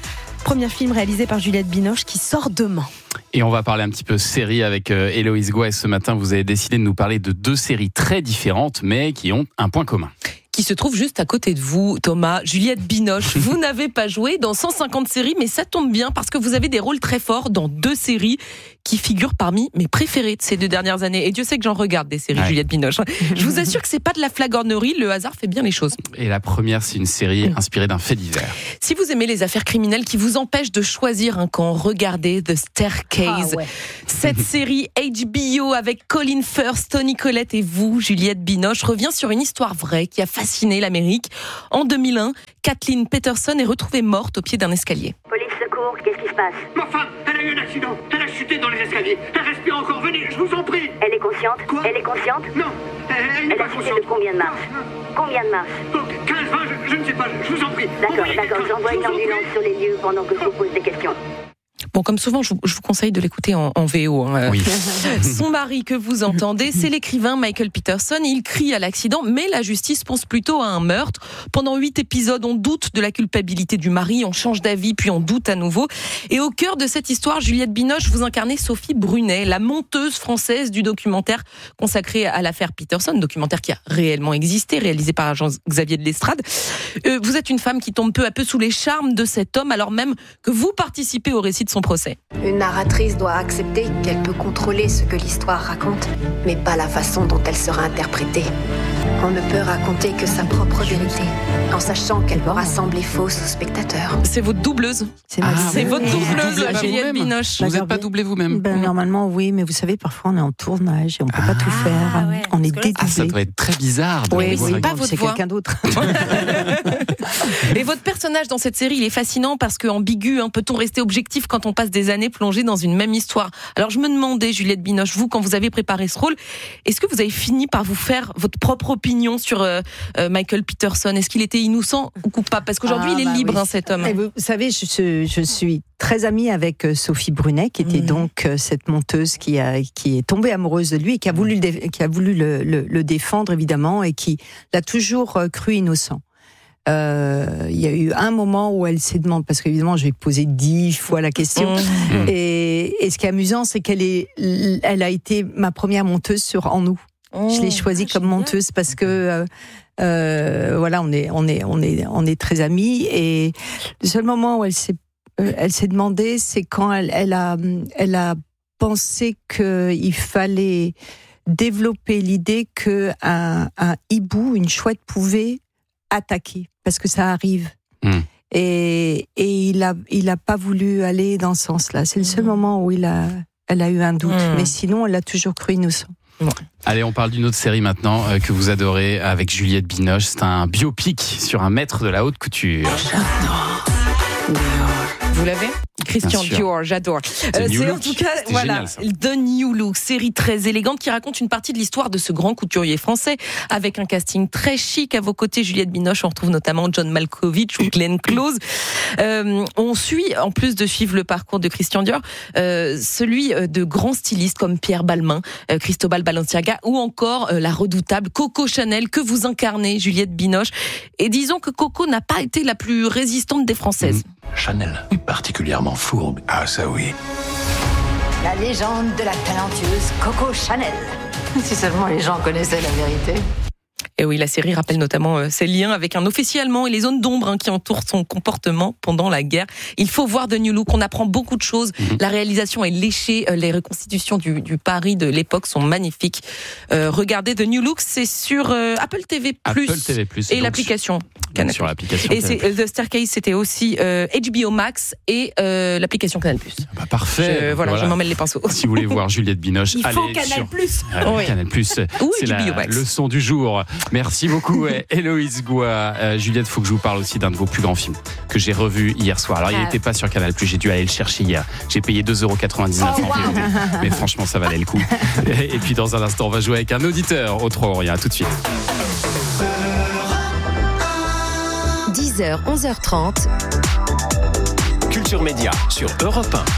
premier film réalisé par Juliette Binoche qui sort demain. Et on va parler un petit peu série avec euh, Héloïse Gouet. Ce matin, vous avez décidé de nous parler de deux séries très différentes, mais qui ont un point commun. Qui se trouve juste à côté de vous, Thomas, Juliette Binoche. Vous n'avez pas joué dans cent cinquante séries, mais ça tombe bien parce que vous avez des rôles très forts dans deux séries qui figurent parmi mes préférées de ces deux dernières années. Et Dieu sait que j'en regarde des séries, ouais. Juliette Binoche. Je vous assure que c'est pas de la flagornerie, le hasard fait bien les choses. Et la première, c'est une série inspirée d'un fait divers. Si vous aimez les affaires criminelles qui vous empêchent de choisir un camp, regardez The Staircase. Ah ouais. Cette série H B O avec Colin Firth, Toni Collette et vous, Juliette Binoche, revient sur une histoire vraie qui a fasciné l'Amérique. En deux mille un, Kathleen Peterson est retrouvée morte au pied d'un escalier. Police, secours, qu'est-ce qui se passe? Ma femme, elle a eu un accident. Elle a chuté dans les escaliers. Elle respire encore. Venez, je vous en prie. Elle est consciente? Quoi? Elle est consciente? Non, elle, elle n'est elle pas a chuté consciente. de combien de mars? Combien de mars? quinze, vingt, je, je ne sais pas. Je vous en prie. D'accord, d'accord. J'envoie une ambulance sur les lieux pendant que je vous pose des questions. Bon, comme souvent, je vous, je vous conseille de l'écouter en, en V O. Hein. Oui. Son mari que vous entendez, c'est l'écrivain Michael Peterson. Il crie à l'accident, mais la justice pense plutôt à un meurtre. Pendant huit épisodes, on doute de la culpabilité du mari, on change d'avis, puis on doute à nouveau. Et au cœur de cette histoire, Juliette Binoche, vous incarnez Sophie Brunet, la monteuse française du documentaire consacré à l'affaire Peterson, documentaire qui a réellement existé, réalisé par Jean-Xavier de Lestrade. Euh, vous êtes une femme qui tombe peu à peu sous les charmes de cet homme, alors même que vous participez au récit de son procès. Une narratrice doit accepter qu'elle peut contrôler ce que l'histoire raconte, mais pas la façon dont elle sera interprétée. On ne peut raconter que sa propre vérité, en sachant qu'elle peut rassembler fausse aux spectateurs. C'est votre doubleuse. C'est, ah, c'est votre doubleuse, ah, Juliette Binoche. Vous n'êtes pas doublé vous-même? Ben, normalement, oui, mais vous savez, parfois on est en tournage et on ne peut ah, pas tout faire. Ouais. On est dédoublé. Ah, ça doit être très bizarre. Oui, oui, oui, c'est pas bon, votre c'est voix. quelqu'un d'autre. Et votre personnage dans cette série, il est fascinant parce qu'ambigu, hein, peut-on rester objectif quand on passe des années plongé dans une même histoire? Alors je me demandais, Juliette Binoche, vous, quand vous avez préparé ce rôle, est-ce que vous avez fini par vous faire votre propre opinion sur euh, euh, Michael Peterson? Est-ce qu'il était innocent ou coupable? Parce qu'aujourd'hui, ah, il est bah libre, oui. hein, cet homme. Et vous savez, je, je suis très amie avec Sophie Brunet, qui était mmh. donc cette monteuse qui, a, qui est tombée amoureuse de lui et qui a voulu, le, qui a voulu le, le, le défendre, évidemment, et qui l'a toujours cru innocent. Euh, il y a eu un moment où elle s'est demandé, parce qu'évidemment, je vais poser dix fois la question. Mmh. Et, et ce qui est amusant, c'est qu'elle est, elle a été ma première monteuse sur En nous. Mmh. Je l'ai choisie comme monteuse parce que, euh, euh, voilà, on est, on est, on est, on est très amis. Et le seul moment où elle s'est, euh, elle s'est demandé, c'est quand elle, elle a, elle a pensé qu'il fallait développer l'idée que un, un hibou, une chouette, pouvait attaquer, parce que ça arrive. Mmh. Et, et il a, il a pas voulu aller dans ce sens-là. C'est le seul mmh. moment où il a, elle a eu un doute. Mmh. Mais sinon, elle a toujours cru innocent. Ouais. Allez, on parle d'une autre série maintenant euh, que vous adorez avec Juliette Binoche. C'est un biopic sur un maître de la haute couture. Vous l'avez? Christian Dior, j'adore. C'est, euh, c'est en tout cas, C'était voilà, génial, The New Look, série très élégante qui raconte une partie de l'histoire de ce grand couturier français, avec un casting très chic. À vos côtés, Juliette Binoche, on retrouve notamment John Malkovich ou Glenn Close. Euh, on suit, en plus de suivre le parcours de Christian Dior, euh, celui de grands stylistes comme Pierre Balmain, euh, Cristobal Balenciaga ou encore euh, la redoutable Coco Chanel que vous incarnez, Juliette Binoche. Et disons que Coco n'a pas été la plus résistante des Françaises. Mmh. Chanel est particulièrement fourbe. Ah, ça oui. La légende de la talentueuse Coco Chanel. Si seulement les gens connaissaient la vérité. Et oui, la série rappelle notamment euh, ses liens avec un officier allemand et les zones d'ombre hein, qui entourent son comportement pendant la guerre. Il faut voir The New Look, on apprend beaucoup de choses. Mmh. La réalisation est léchée, euh, les reconstitutions du, du Paris de l'époque sont magnifiques. Euh, regardez The New Look, c'est sur euh, Apple T V plus, Apple T V plus, et l'application. Canal+. Sur l'application. Et c'est, The Staircase, c'était aussi euh, H B O Max et euh, l'application Canal+. Bah, parfait. Je, voilà, voilà, je m'en mêle les pinceaux. Si vous voulez voir Juliette Binoche, il allez faut Canal+. Sur... Euh, oui. Canal+. C'est la leçon du jour. Merci beaucoup, Héloïse Gouet. Euh, Juliette, il faut que je vous parle aussi d'un de vos plus grands films que j'ai revu hier soir. Alors, il n'était pas sur Canal+, j'ai dû aller le chercher hier. J'ai payé deux euros quatre-vingt-dix-neuf oh, en V O D. Wow. Mais franchement, ça valait le coup. Et puis, dans un instant, on va jouer avec un auditeur au trois Orient. À tout de suite. dix heures, onze heures trente. Culture Média sur Europe un.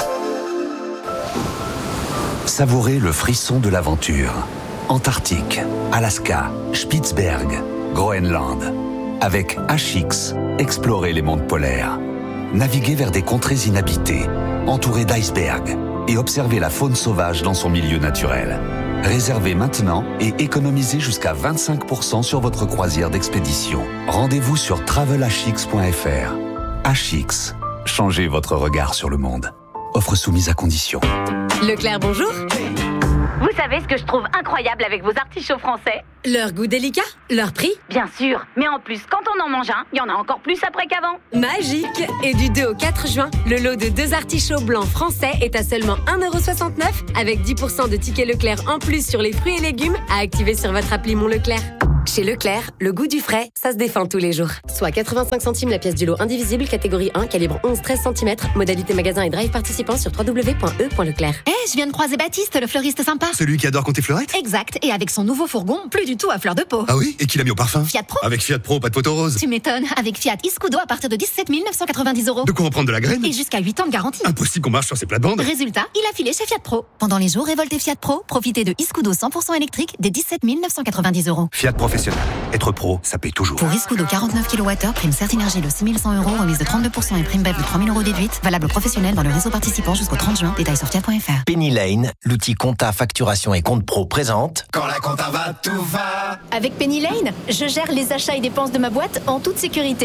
Savourez le frisson de l'aventure. Antarctique, Alaska, Spitzberg, Groenland. Avec H X, explorez les mondes polaires. Naviguez vers des contrées inhabitées, entourées d'icebergs, et observez la faune sauvage dans son milieu naturel. Réservez maintenant et économisez jusqu'à vingt-cinq pour cent sur votre croisière d'expédition. Rendez-vous sur travel h x point f r. H X, changez votre regard sur le monde. Offre soumise à condition. Leclerc, bonjour. Vous savez ce que je trouve incroyable avec vos artichauts français? Leur goût délicat, leur prix. Bien sûr, mais en plus, quand on en mange un, il y en a encore plus après qu'avant. Magique. Et du deux au quatre juin, le lot de deux artichauts blancs français est à seulement un euro soixante-neuf avec dix pour cent de tickets Leclerc en plus sur les fruits et légumes à activer sur votre appli Mon Leclerc. Chez Leclerc, le goût du frais, ça se défend tous les jours. Soit quatre-vingt-cinq centimes la pièce du lot indivisible, catégorie un, calibre onze à treize centimètres, modalité magasin et drive participant sur w w w point e point leclerc. Eh, hey, je viens de croiser Baptiste, le fleuriste sympa. Celui qui adore compter fleurette? Exact, et avec son nouveau fourgon, plus du tout à fleur de peau. Ah oui? Et qui l'a mis au parfum? Fiat Pro. Avec Fiat Pro, pas de poteau rose. Tu m'étonnes, avec Fiat Iscudo à partir de dix-sept mille neuf cent quatre-vingt-dix euros. De quoi en prendre de la graine? Et jusqu'à huit ans de garantie. Impossible qu'on marche sur ces plates-bandes. Résultat, il a filé chez Fiat Pro. Pendant les jours Révolte et Fiat Pro, profitez de Iscudo cent pour cent électrique des dix-sept mille neuf cent quatre-vingt-dix euros. Fiat Professionnel. Être pro, ça paye toujours. Pour Iscudo quarante-neuf kilowattheures, prime Certinergie de six mille cent euros, remise de trente-deux pour cent et prime B E P de trois mille euros déduite. Valable professionnel dans le réseau participant jusqu'au trente juin. Détails sur fiat point f r. Penny Lane, l'outil compta, facturation et compte pro présente. Quand la compta va, tout va. Avec Penny Lane, je gère les achats et dépenses de ma boîte en toute sécurité.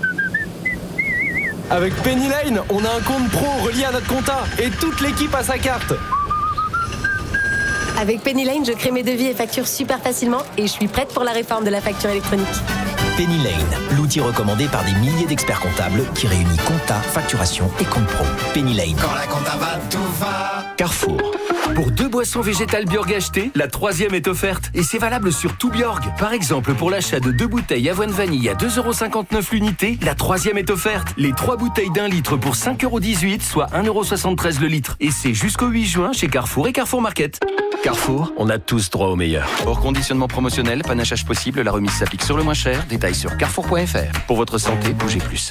Avec Penny Lane, on a un compte pro relié à notre compta et toute l'équipe a sa carte. Avec Penny Lane, je crée mes devis et factures super facilement et je suis prête pour la réforme de la facture électronique. Penny Lane, l'outil recommandé par des milliers d'experts comptables qui réunit compta, facturation et compte pro. Penny Lane. Quand la compta va, tout va. Carrefour. Pour deux boissons végétales Bjorg achetées, la troisième est offerte. Et c'est valable sur tout Bjorg. Par exemple, pour l'achat de deux bouteilles avoine vanille à deux euros cinquante-neuf l'unité, la troisième est offerte. Les trois bouteilles d'un litre pour cinq euros dix-huit, soit un euro soixante-treize le litre. Et c'est jusqu'au huit juin chez Carrefour et Carrefour Market. Carrefour, on a tous droit au meilleur. Hors conditionnement promotionnel, panachage possible, la remise s'applique sur le moins cher. Détails sur carrefour point f r. Pour votre santé, bougez plus.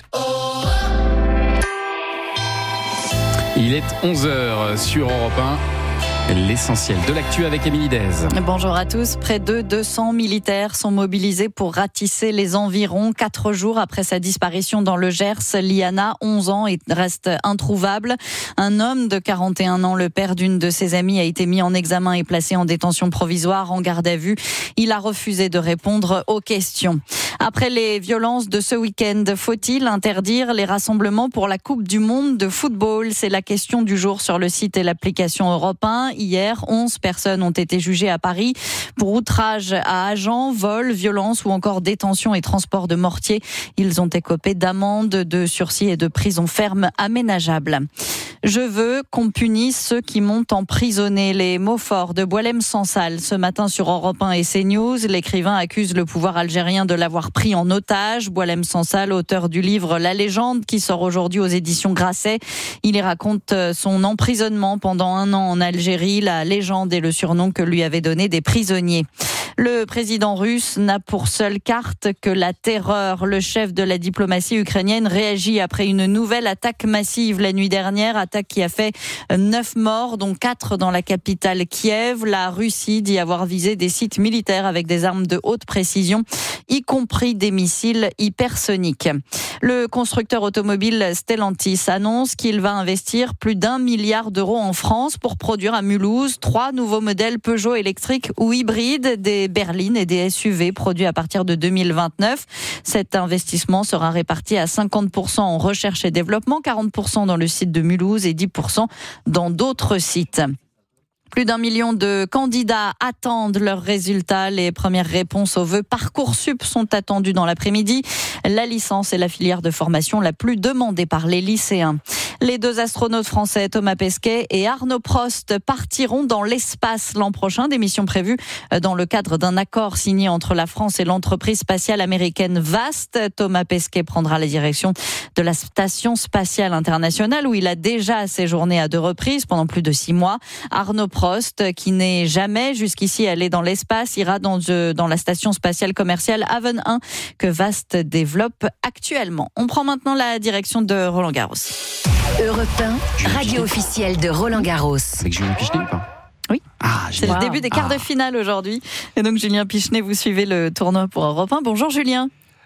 Il est onze heures sur Europe un. L'essentiel de l'actu avec Émilie Dez. Bonjour à tous. Près de deux cents militaires sont mobilisés pour ratisser les environs. Quatre jours après sa disparition dans le Gers, Liana, onze ans, reste introuvable. Un homme de quarante et un ans, le père d'une de ses amies, a été mis en examen et placé en détention provisoire, en garde à vue. Il a refusé de répondre aux questions. Après les violences de ce week-end, faut-il interdire les rassemblements pour la Coupe du Monde de football? C'est la question du jour sur le site et l'application Europe un. Hier, onze personnes ont été jugées à Paris pour outrage à agents, vol, violence ou encore détention et transport de mortier. Ils ont écopé d'amendes, de sursis et de prison ferme aménageables. Je veux qu'on punisse ceux qui m'ont emprisonné. Les mots forts de Boualem Sansal ce matin sur Europe un et CNews. L'écrivain accuse le pouvoir algérien de l'avoir pris en otage. Boualem Sansal, auteur du livre La Légende, qui sort aujourd'hui aux éditions Grasset. Il y raconte son emprisonnement pendant un an en Algérie. La légende est le surnom que lui avaient donné des prisonniers. Le président russe n'a pour seule carte que la terreur. Le chef de la diplomatie ukrainienne réagit après une nouvelle attaque massive la nuit dernière, attaque qui a fait neuf morts, dont quatre dans la capitale Kiev. La Russie dit avoir visé des sites militaires avec des armes de haute précision, y compris des missiles hypersoniques. Le constructeur automobile Stellantis annonce qu'il va investir plus d'un milliard d'euros en France pour produire à Mulhouse trois nouveaux modèles Peugeot électriques ou hybrides, des berlines et des S U V produits à partir de deux mille vingt-neuf. Cet investissement sera réparti à cinquante pour cent en recherche et développement, quarante pour cent dans le site de Mulhouse et dix pour cent dans d'autres sites. Plus d'un million de candidats attendent leurs résultats. Les premières réponses aux vœux Parcoursup sont attendues dans l'après-midi. La licence est la filière de formation la plus demandée par les lycéens. Les deux astronautes français Thomas Pesquet et Arnaud Prost partiront dans l'espace l'an prochain. Des missions prévues dans le cadre d'un accord signé entre la France et l'entreprise spatiale américaine Vast. Thomas Pesquet prendra la direction de la Station spatiale internationale où il a déjà séjourné à deux reprises pendant plus de six mois. Arnaud Prost, qui n'est jamais jusqu'ici allé dans l'espace, ira dans, dans la Station spatiale commerciale Haven un que Vast développe actuellement. On prend maintenant la direction de Roland Garros. Europe un, radio officielle de Roland Garros. Avec Julien Pichenet ou pas? Oui, ah, c'est le début des quarts ah. de finale aujourd'hui. Et donc Julien Pichenet, vous suivez le tournoi pour Europe un. Bonjour Julien.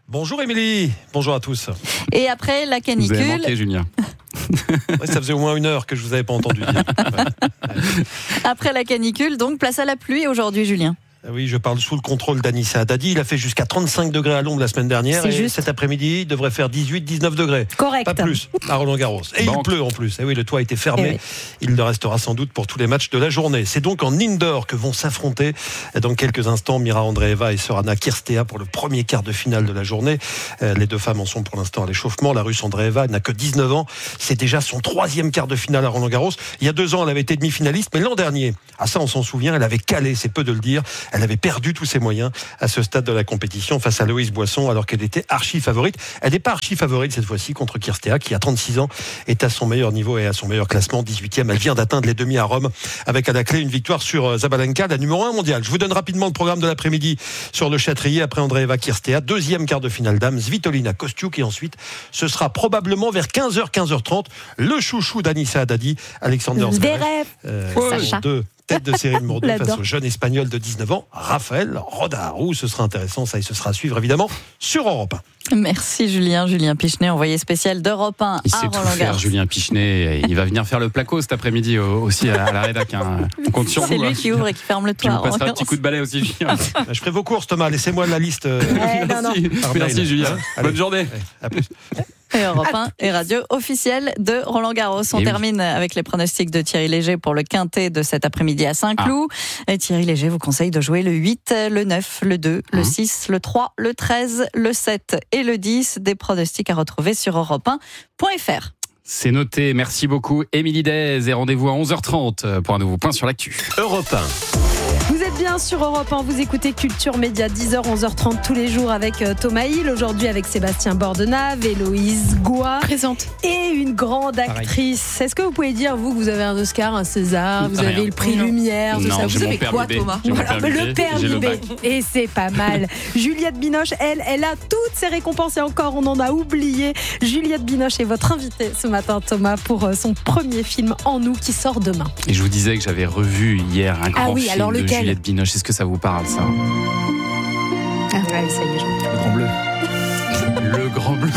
Bonjour Émilie, bonjour à tous. Et après la canicule... Vous avez manqué, Julien. Ouais, ça faisait au moins une heure que je vous avais pas entendu dire. Ouais. Après la canicule, donc place à la pluie aujourd'hui, Julien. Oui, je parle sous le contrôle d'Anissa Haddadi. Il a fait jusqu'à trente-cinq degrés à l'ombre la semaine dernière. C'est et juste. cet après-midi, il devrait faire dix-huit dix-neuf degrés. Correct. Pas plus, à Roland-Garros. Et Bon. il pleut en plus. Et oui, le toit a été fermé. Eh oui. Il le restera sans doute pour tous les matchs de la journée. C'est donc en indoor que vont s'affronter dans quelques instants Mira Andreeva et Sorana Cirstea pour le premier quart de finale de la journée. Les deux femmes en sont pour l'instant à l'échauffement. La Russe Andreeva n'a que dix-neuf ans. C'est déjà son troisième quart de finale à Roland-Garros. Il y a deux ans, elle avait été demi-finaliste. Mais l'an dernier, à ça on s'en souvient, elle avait calé, c'est peu de le dire. Elle avait perdu tous ses moyens à ce stade de la compétition face à Loïse Boisson alors qu'elle était archi favorite. Elle n'est pas archi favorite cette fois-ci contre Cirstea qui à trente-six ans est à son meilleur niveau et à son meilleur classement, dix-huitième. Elle vient d'atteindre les demi à Rome avec à la clé une victoire sur Zabalenka, la numéro un mondiale. Je vous donne rapidement le programme de l'après-midi sur le Châtrier après Andreeva Cirstea, deuxième quart de finale dames, Svitolina Kostiuk et ensuite ce sera probablement vers quinze heures quinze heures trente le chouchou d'Anissa Haddadi, Alexander Zverev. Euh, Sacha. de tête de série numéro deux L'adore. face au jeune espagnol de dix-neuf ans, Raphaël Rodarou. Ce sera intéressant, ça, et ce sera à suivre évidemment sur Europe un. Merci Julien. Julien Pichenet, envoyé spécial d'Europe un Il à sait tout Roland-Garros. faire, Julien Pichenet. Il va venir faire le placo cet après-midi aussi à la rédac. Hein. On compte sur C'est vous. lui hein. qui ouvre et qui ferme le Tu toit. me passeras un Roland-Garros. petit coup de balai aussi, Julien. Je ferai vos courses, Thomas. Laissez-moi la liste. euh, Ouais, non, non. Merci, par merci mail. Julien. Allez. Bonne journée. Ouais, à plus. Et Europe un et radio officielle de Roland-Garros. On Et oui. termine avec les pronostics de Thierry Léger pour le quintet de cet après-midi à Saint-Cloud. Et Thierry Léger vous conseille de jouer le huit, le neuf, le deux, le Mmh. six, le trois, le treize, le sept et le dix. Des pronostics à retrouver sur europe un point f r. C'est noté. Merci beaucoup, Émilie Dez. Et rendez-vous à onze heures trente pour un nouveau point sur l'actu. Europe un. Vous êtes bien sur Europe un, vous écoutez Culture Média, dix heures, onze heures trente tous les jours avec euh, Thomas Hill, aujourd'hui avec Sébastien Bordenave, Héloïse Goua. Présente. Et une grande actrice. Est-ce que vous pouvez dire, vous, que vous avez un Oscar, un César, vous Rien. avez le prix Non. Lumière, tout Non, ça. j'ai Vous mon avez permis quoi, B. Thomas J'ai mon Voilà, permis le B, permis j'ai le B. bac. Et c'est pas mal. Juliette Binoche, elle, elle a toutes ses récompenses et encore, on en a oublié. Juliette Binoche est votre invitée ce matin, Thomas, pour euh, son premier film En nous qui sort demain. Et je vous disais que j'avais revu hier un grand Ah oui, film alors de lequel Juliette Binoche. Est-ce que ça vous parle, ça? Ah ouais, ça y est, je Le Grand Bleu. Le Grand Bleu.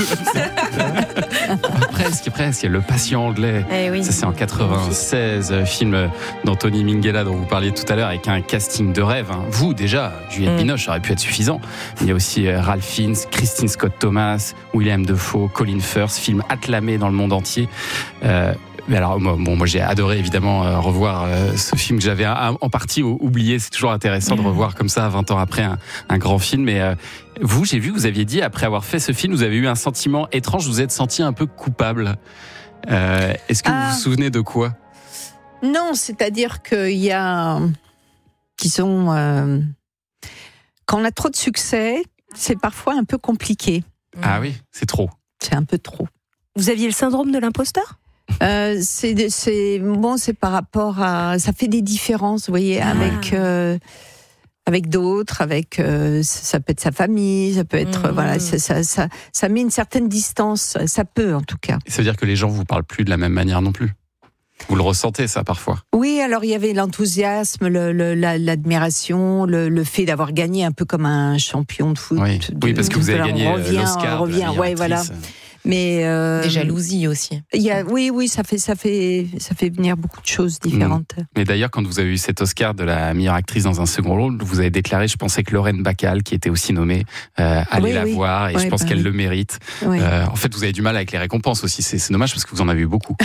presque, presque. Le Patient anglais. Eh oui. Ça, c'est en quatre-vingt-seize, euh, film d'Anthony Minghella dont vous parliez tout à l'heure, avec un casting de rêve. hein. Vous, déjà, Juliette Mm. Binoche, ça aurait pu être suffisant. Il y a aussi euh, Ralph Fiennes, Christine Scott Thomas, William Dafoe, Colin Firth, film acclamé dans le monde entier. Euh, Mais alors, moi, bon, moi j'ai adoré évidemment euh, revoir euh, ce film que j'avais un- en partie ou- oublié. C'est toujours intéressant de revoir comme ça, vingt ans après, un, un grand film. Mais euh, vous, j'ai vu que vous aviez dit, après avoir fait ce film, vous avez eu un sentiment étrange, vous vous êtes senti un peu coupable. Euh, Est-ce que Ah. vous vous souvenez de quoi? Non, c'est-à-dire qu'il y a, disons, euh, quand on a trop de succès, c'est parfois un peu compliqué. Ah oui, c'est trop. C'est un peu trop. Vous aviez le syndrome de l'imposteur? Euh, c'est, c'est bon, c'est par rapport à, ça fait des différences, vous voyez, Ah. avec euh, avec d'autres, avec euh, ça peut être sa famille, ça peut être Mmh. voilà, ça, ça ça ça met une certaine distance, ça peut en tout cas. Ça veut dire que les gens vous parlent plus de la même manière non plus. Vous le ressentez ça parfois? Oui, alors il y avait l'enthousiasme, le, le, la, l'admiration, le, le fait d'avoir gagné un peu comme un champion de foot. Oui, de- oui parce que vous avez on gagné revient, l'Oscar. on de la revient, meilleure ouais, voilà. actrice. Mais euh, Des jalousies aussi. Il y a, oui, oui, ça fait, ça fait, ça fait venir beaucoup de choses différentes. Mais d'ailleurs, quand vous avez eu cet Oscar de la meilleure actrice dans un second rôle, vous avez déclaré, je pensais que Lorraine Bacall, qui était aussi nommée, euh, allait Oui, la oui. voir, et Ouais, je pense bah qu'elle oui. le mérite. Oui. Euh, en fait, vous avez du mal avec les récompenses aussi. C'est, c'est dommage parce que vous en avez eu beaucoup.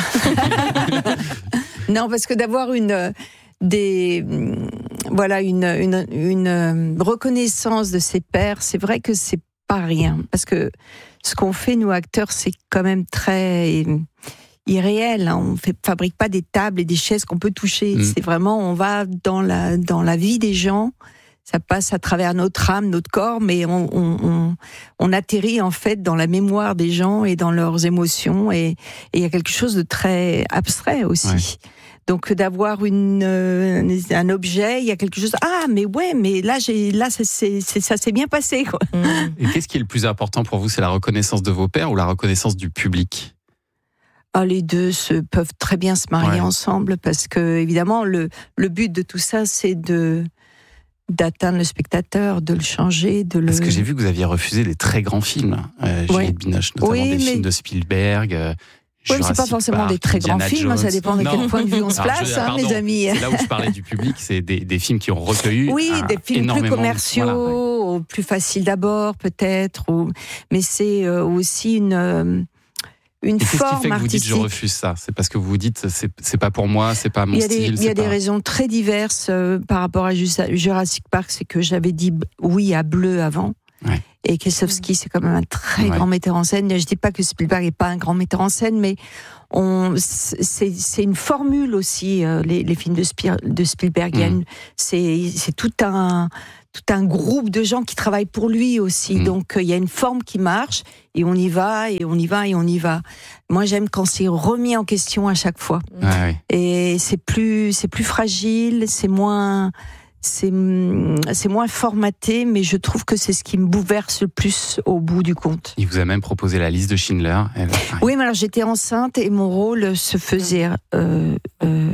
Non, parce que d'avoir une euh, des hum, voilà une une une euh, reconnaissance de ses pairs, c'est vrai que c'est pas rien, parce que ce qu'on fait nous acteurs, c'est quand même très euh, irréel. Hein. On fait fabrique pas des tables et des chaises qu'on peut toucher. Mm. C'est vraiment on va dans la dans la vie des gens. Ça passe à travers notre âme, notre corps, mais on, on, on, on atterrit en fait dans la mémoire des gens et dans leurs émotions. Et il y a quelque chose de très abstrait aussi. Ouais. Donc d'avoir une euh, un objet, il y a quelque chose. Ah mais ouais, mais là j'ai là c'est, c'est, c'est ça s'est bien passé quoi. Et qu'est-ce qui est le plus important pour vous? C'est la reconnaissance de vos pairs ou la reconnaissance du public? Ah, les deux se peuvent très bien se marier Ouais. ensemble parce que évidemment le le but de tout ça c'est de d'atteindre le spectateur, de le changer, de le... Parce que j'ai vu que vous aviez refusé des très grands films, euh, Juliette Ouais. Binoche, notamment Oui, des mais- films de Spielberg. Euh, Oui, mais c'est pas Jurassic forcément Park, des très grands Indiana films, ça Jones. dépend de quel Non. point de vue on se Alors, place, je- hein, pardon, mes amis. C'est là où je parlais du public, c'est des, des films qui ont recueilli Oui, un- des films plus énormément de- commerciaux, voilà. plus faciles d'abord peut-être, ou... mais c'est euh, aussi une, euh, une Et qu'est-ce qui forme fait que vous dites artistique. je refuse ça? C'est parce que vous vous dites c'est, c'est pas pour moi, c'est pas mon Il y a des, style. il y a c'est des pas... raisons très diverses euh, par rapport à Jus- Jurassic Park, c'est que j'avais dit b- oui à Bleu avant. Ouais. Et Kieslowski, c'est quand même un très Ouais. grand metteur en scène. Je dis pas que Spielberg n'est pas un grand metteur en scène, mais on, c'est, c'est une formule aussi, euh, les, les films de, Spiel, de Spielberg. Il y a une- c'est, c'est tout un, tout un groupe de gens qui travaillent pour lui aussi. Mm. Donc, euh, il y a une forme qui marche, et on y va, et on y va, et on y va. Moi, j'aime quand c'est remis en question à chaque fois. Ouais, ouais. Et c'est plus, c'est plus fragile, c'est moins, c'est, c'est moins formaté, mais je trouve que c'est ce qui me bouleverse le plus au bout du compte. Il vous a même proposé la liste de Schindler. Elle- Oui, mais alors j'étais enceinte et mon rôle se faisait euh, euh,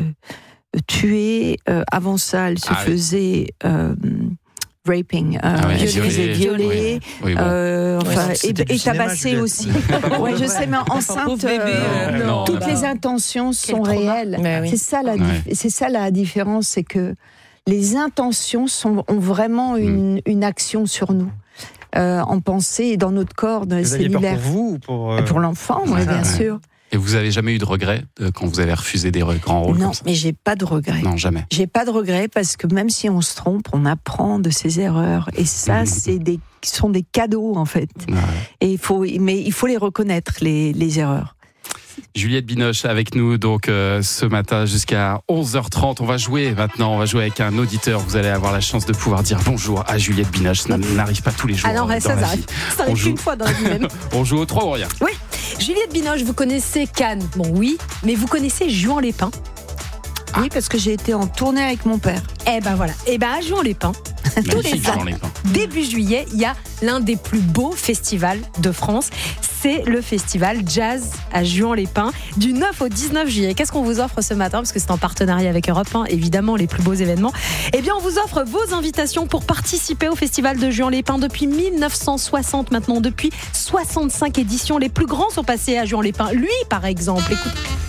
tuer. Euh, avant ça, elle se Ah oui. faisait euh, raping, euh, Ah ouais, elle se faisait violer. violer, Oui. Oui, bon. euh, enfin, Ouais, et, c'était du et cinéma, tabasser Juliette. aussi. Ouais, je sais, mais enceinte, Pauvre bébé, euh, euh, non, toutes non. les intentions sont trauma. réelles. Mais oui. C'est ça la, Ouais. dif- c'est ça la différence, c'est que les intentions sont, ont vraiment une, une action sur nous, euh, en pensée et dans notre corps Vous aviez peur cellulaire. pour vous ou pour... euh, Pour l'enfant, oui, bien Ouais. sûr. Et vous avez jamais eu de regrets euh, quand vous avez refusé des re- grands rôles Non, comme ça? mais j'ai pas de regrets. Non, jamais. J'ai pas de regrets parce que même si on se trompe, on apprend de ses erreurs. Et ça, Mhm. c'est des, sont des cadeaux, en fait. Ouais. Et il faut, mais il faut les reconnaître, les, les erreurs. Juliette Binoche avec nous donc euh, ce matin jusqu'à onze heures trente. On va jouer maintenant, on va jouer avec un auditeur. Vous allez avoir la chance de pouvoir dire bonjour à Juliette Binoche. Ça n'arrive pas tous les jours. Ah non, euh, ça, dans ça la arrive, vie. ça On arrive joue. qu'une fois dans la vie même. On joue au trois ou rien. Oui, Juliette Binoche, vous connaissez Cannes. Bon, oui, mais vous connaissez Juan-les-Pins. Oui, parce que j'ai été en tournée avec mon père. Eh ben voilà. Eh ben à Juan-les-Pins, tous les Magnifique, ans, Juan-les-Pins. début juillet, il y a l'un des plus beaux festivals de France. C'est le festival Jazz à Juan-les-Pins du neuf au dix-neuf juillet. Qu'est-ce qu'on vous offre ce matin? Parce que c'est en partenariat avec Europe un, évidemment, les plus beaux événements. Eh bien, on vous offre vos invitations pour participer au festival de Juan-les-Pins depuis mille neuf cent soixante maintenant, depuis soixante-cinq éditions. Les plus grands sont passés à Juan-les-Pins. Lui, par exemple, écoute.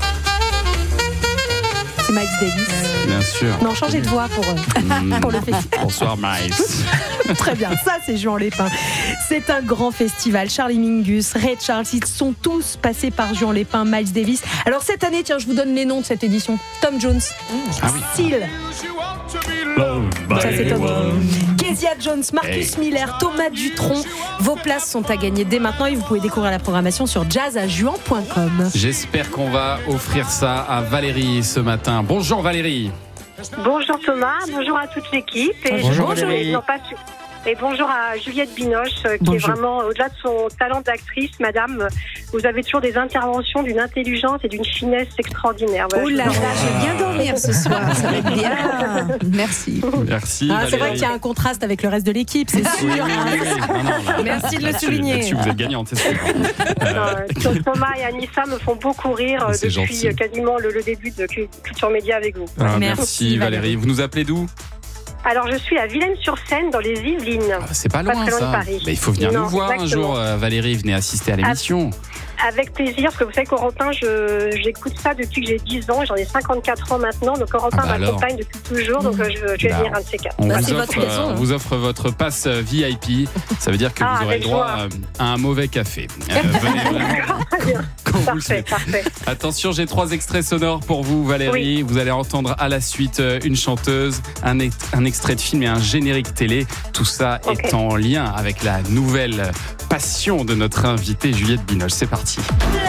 C'est Miles Davis. Bien sûr. Non, changez de voix pour, euh, Mmh. pour le festival. Bonsoir Miles. Très bien, ça c'est Juan-les-Pins. C'est un grand festival. Charlie Mingus, Ray Charles, ils sont tous passés par Juan-les-Pins, Miles Davis. Alors cette année, tiens, je vous donne les noms de cette édition. Tom Jones, Ah oui. Seal, ça c'est Tom Jones. Kezia Jones, Marcus Hey. Miller, Thomas Dutronc. Vos places sont à gagner dès maintenant et vous pouvez découvrir la programmation sur jazz à juan point com. J'espère qu'on va offrir ça à Valérie ce matin. Bonjour Valérie. Bonjour Thomas, bonjour à toute l'équipe. Et Bonjour je- Valérie. non, pas su- Et bonjour à Juliette Binoche, euh, qui Bonjour. est vraiment, au-delà de son talent d'actrice, madame, euh, vous avez toujours des interventions d'une intelligence et d'une finesse extraordinaire. Voilà, Oh je là vous là, en- je vais bien dormir ce soir, ça va être bien. Merci. Merci. Ah, c'est vrai Valérie. qu'il y a un contraste avec le reste de l'équipe, c'est sûr. Oui, oui, oui, oui. Non, non, là, Merci de le là-dessus- souligner. Là-dessus, vous êtes gagnante, c'est sûr. Euh, Euh, Thomas et Anissa me font beaucoup rire euh, C'est depuis gentil. euh, quasiment le, le début de Cu- Culture Média avec vous. ah, Merci, merci Valérie. Valérie. Vous nous appelez d'où? Alors, je suis à Villaines-sur-Seine, dans les Yvelines. Ah, c'est pas Pas loin très loin de ça. Paris. Mais il faut venir Non, nous voir un exactement. jour, euh, Valérie. Venez assister à l'émission. Avec plaisir, parce que vous savez qu'Europe un, je, j'écoute ça depuis que j'ai dix ans, j'en ai cinquante-quatre ans maintenant, donc Europe un Ah bah alors. m'accompagne depuis toujours, donc euh, je, je vais Bah, venir un de ces quatre. On, Voilà. vous c'est offre, votre raison, euh, hein. on vous offre votre passe euh, V I P. Ça veut dire que Ah, vous aurez avec le droit joie. euh, à un mauvais café. Euh, venez vraiment Très bien. quand vous le Parfait, souhaitez. parfait. Attention, j'ai trois extraits sonores pour vous, Valérie. Vous allez entendre à la suite euh, une chanteuse, un, ex- un extrait de film et un générique télé. Tout ça Ok. est en lien avec la nouvelle passion de notre invitée Juliette Binoche. C'est parti.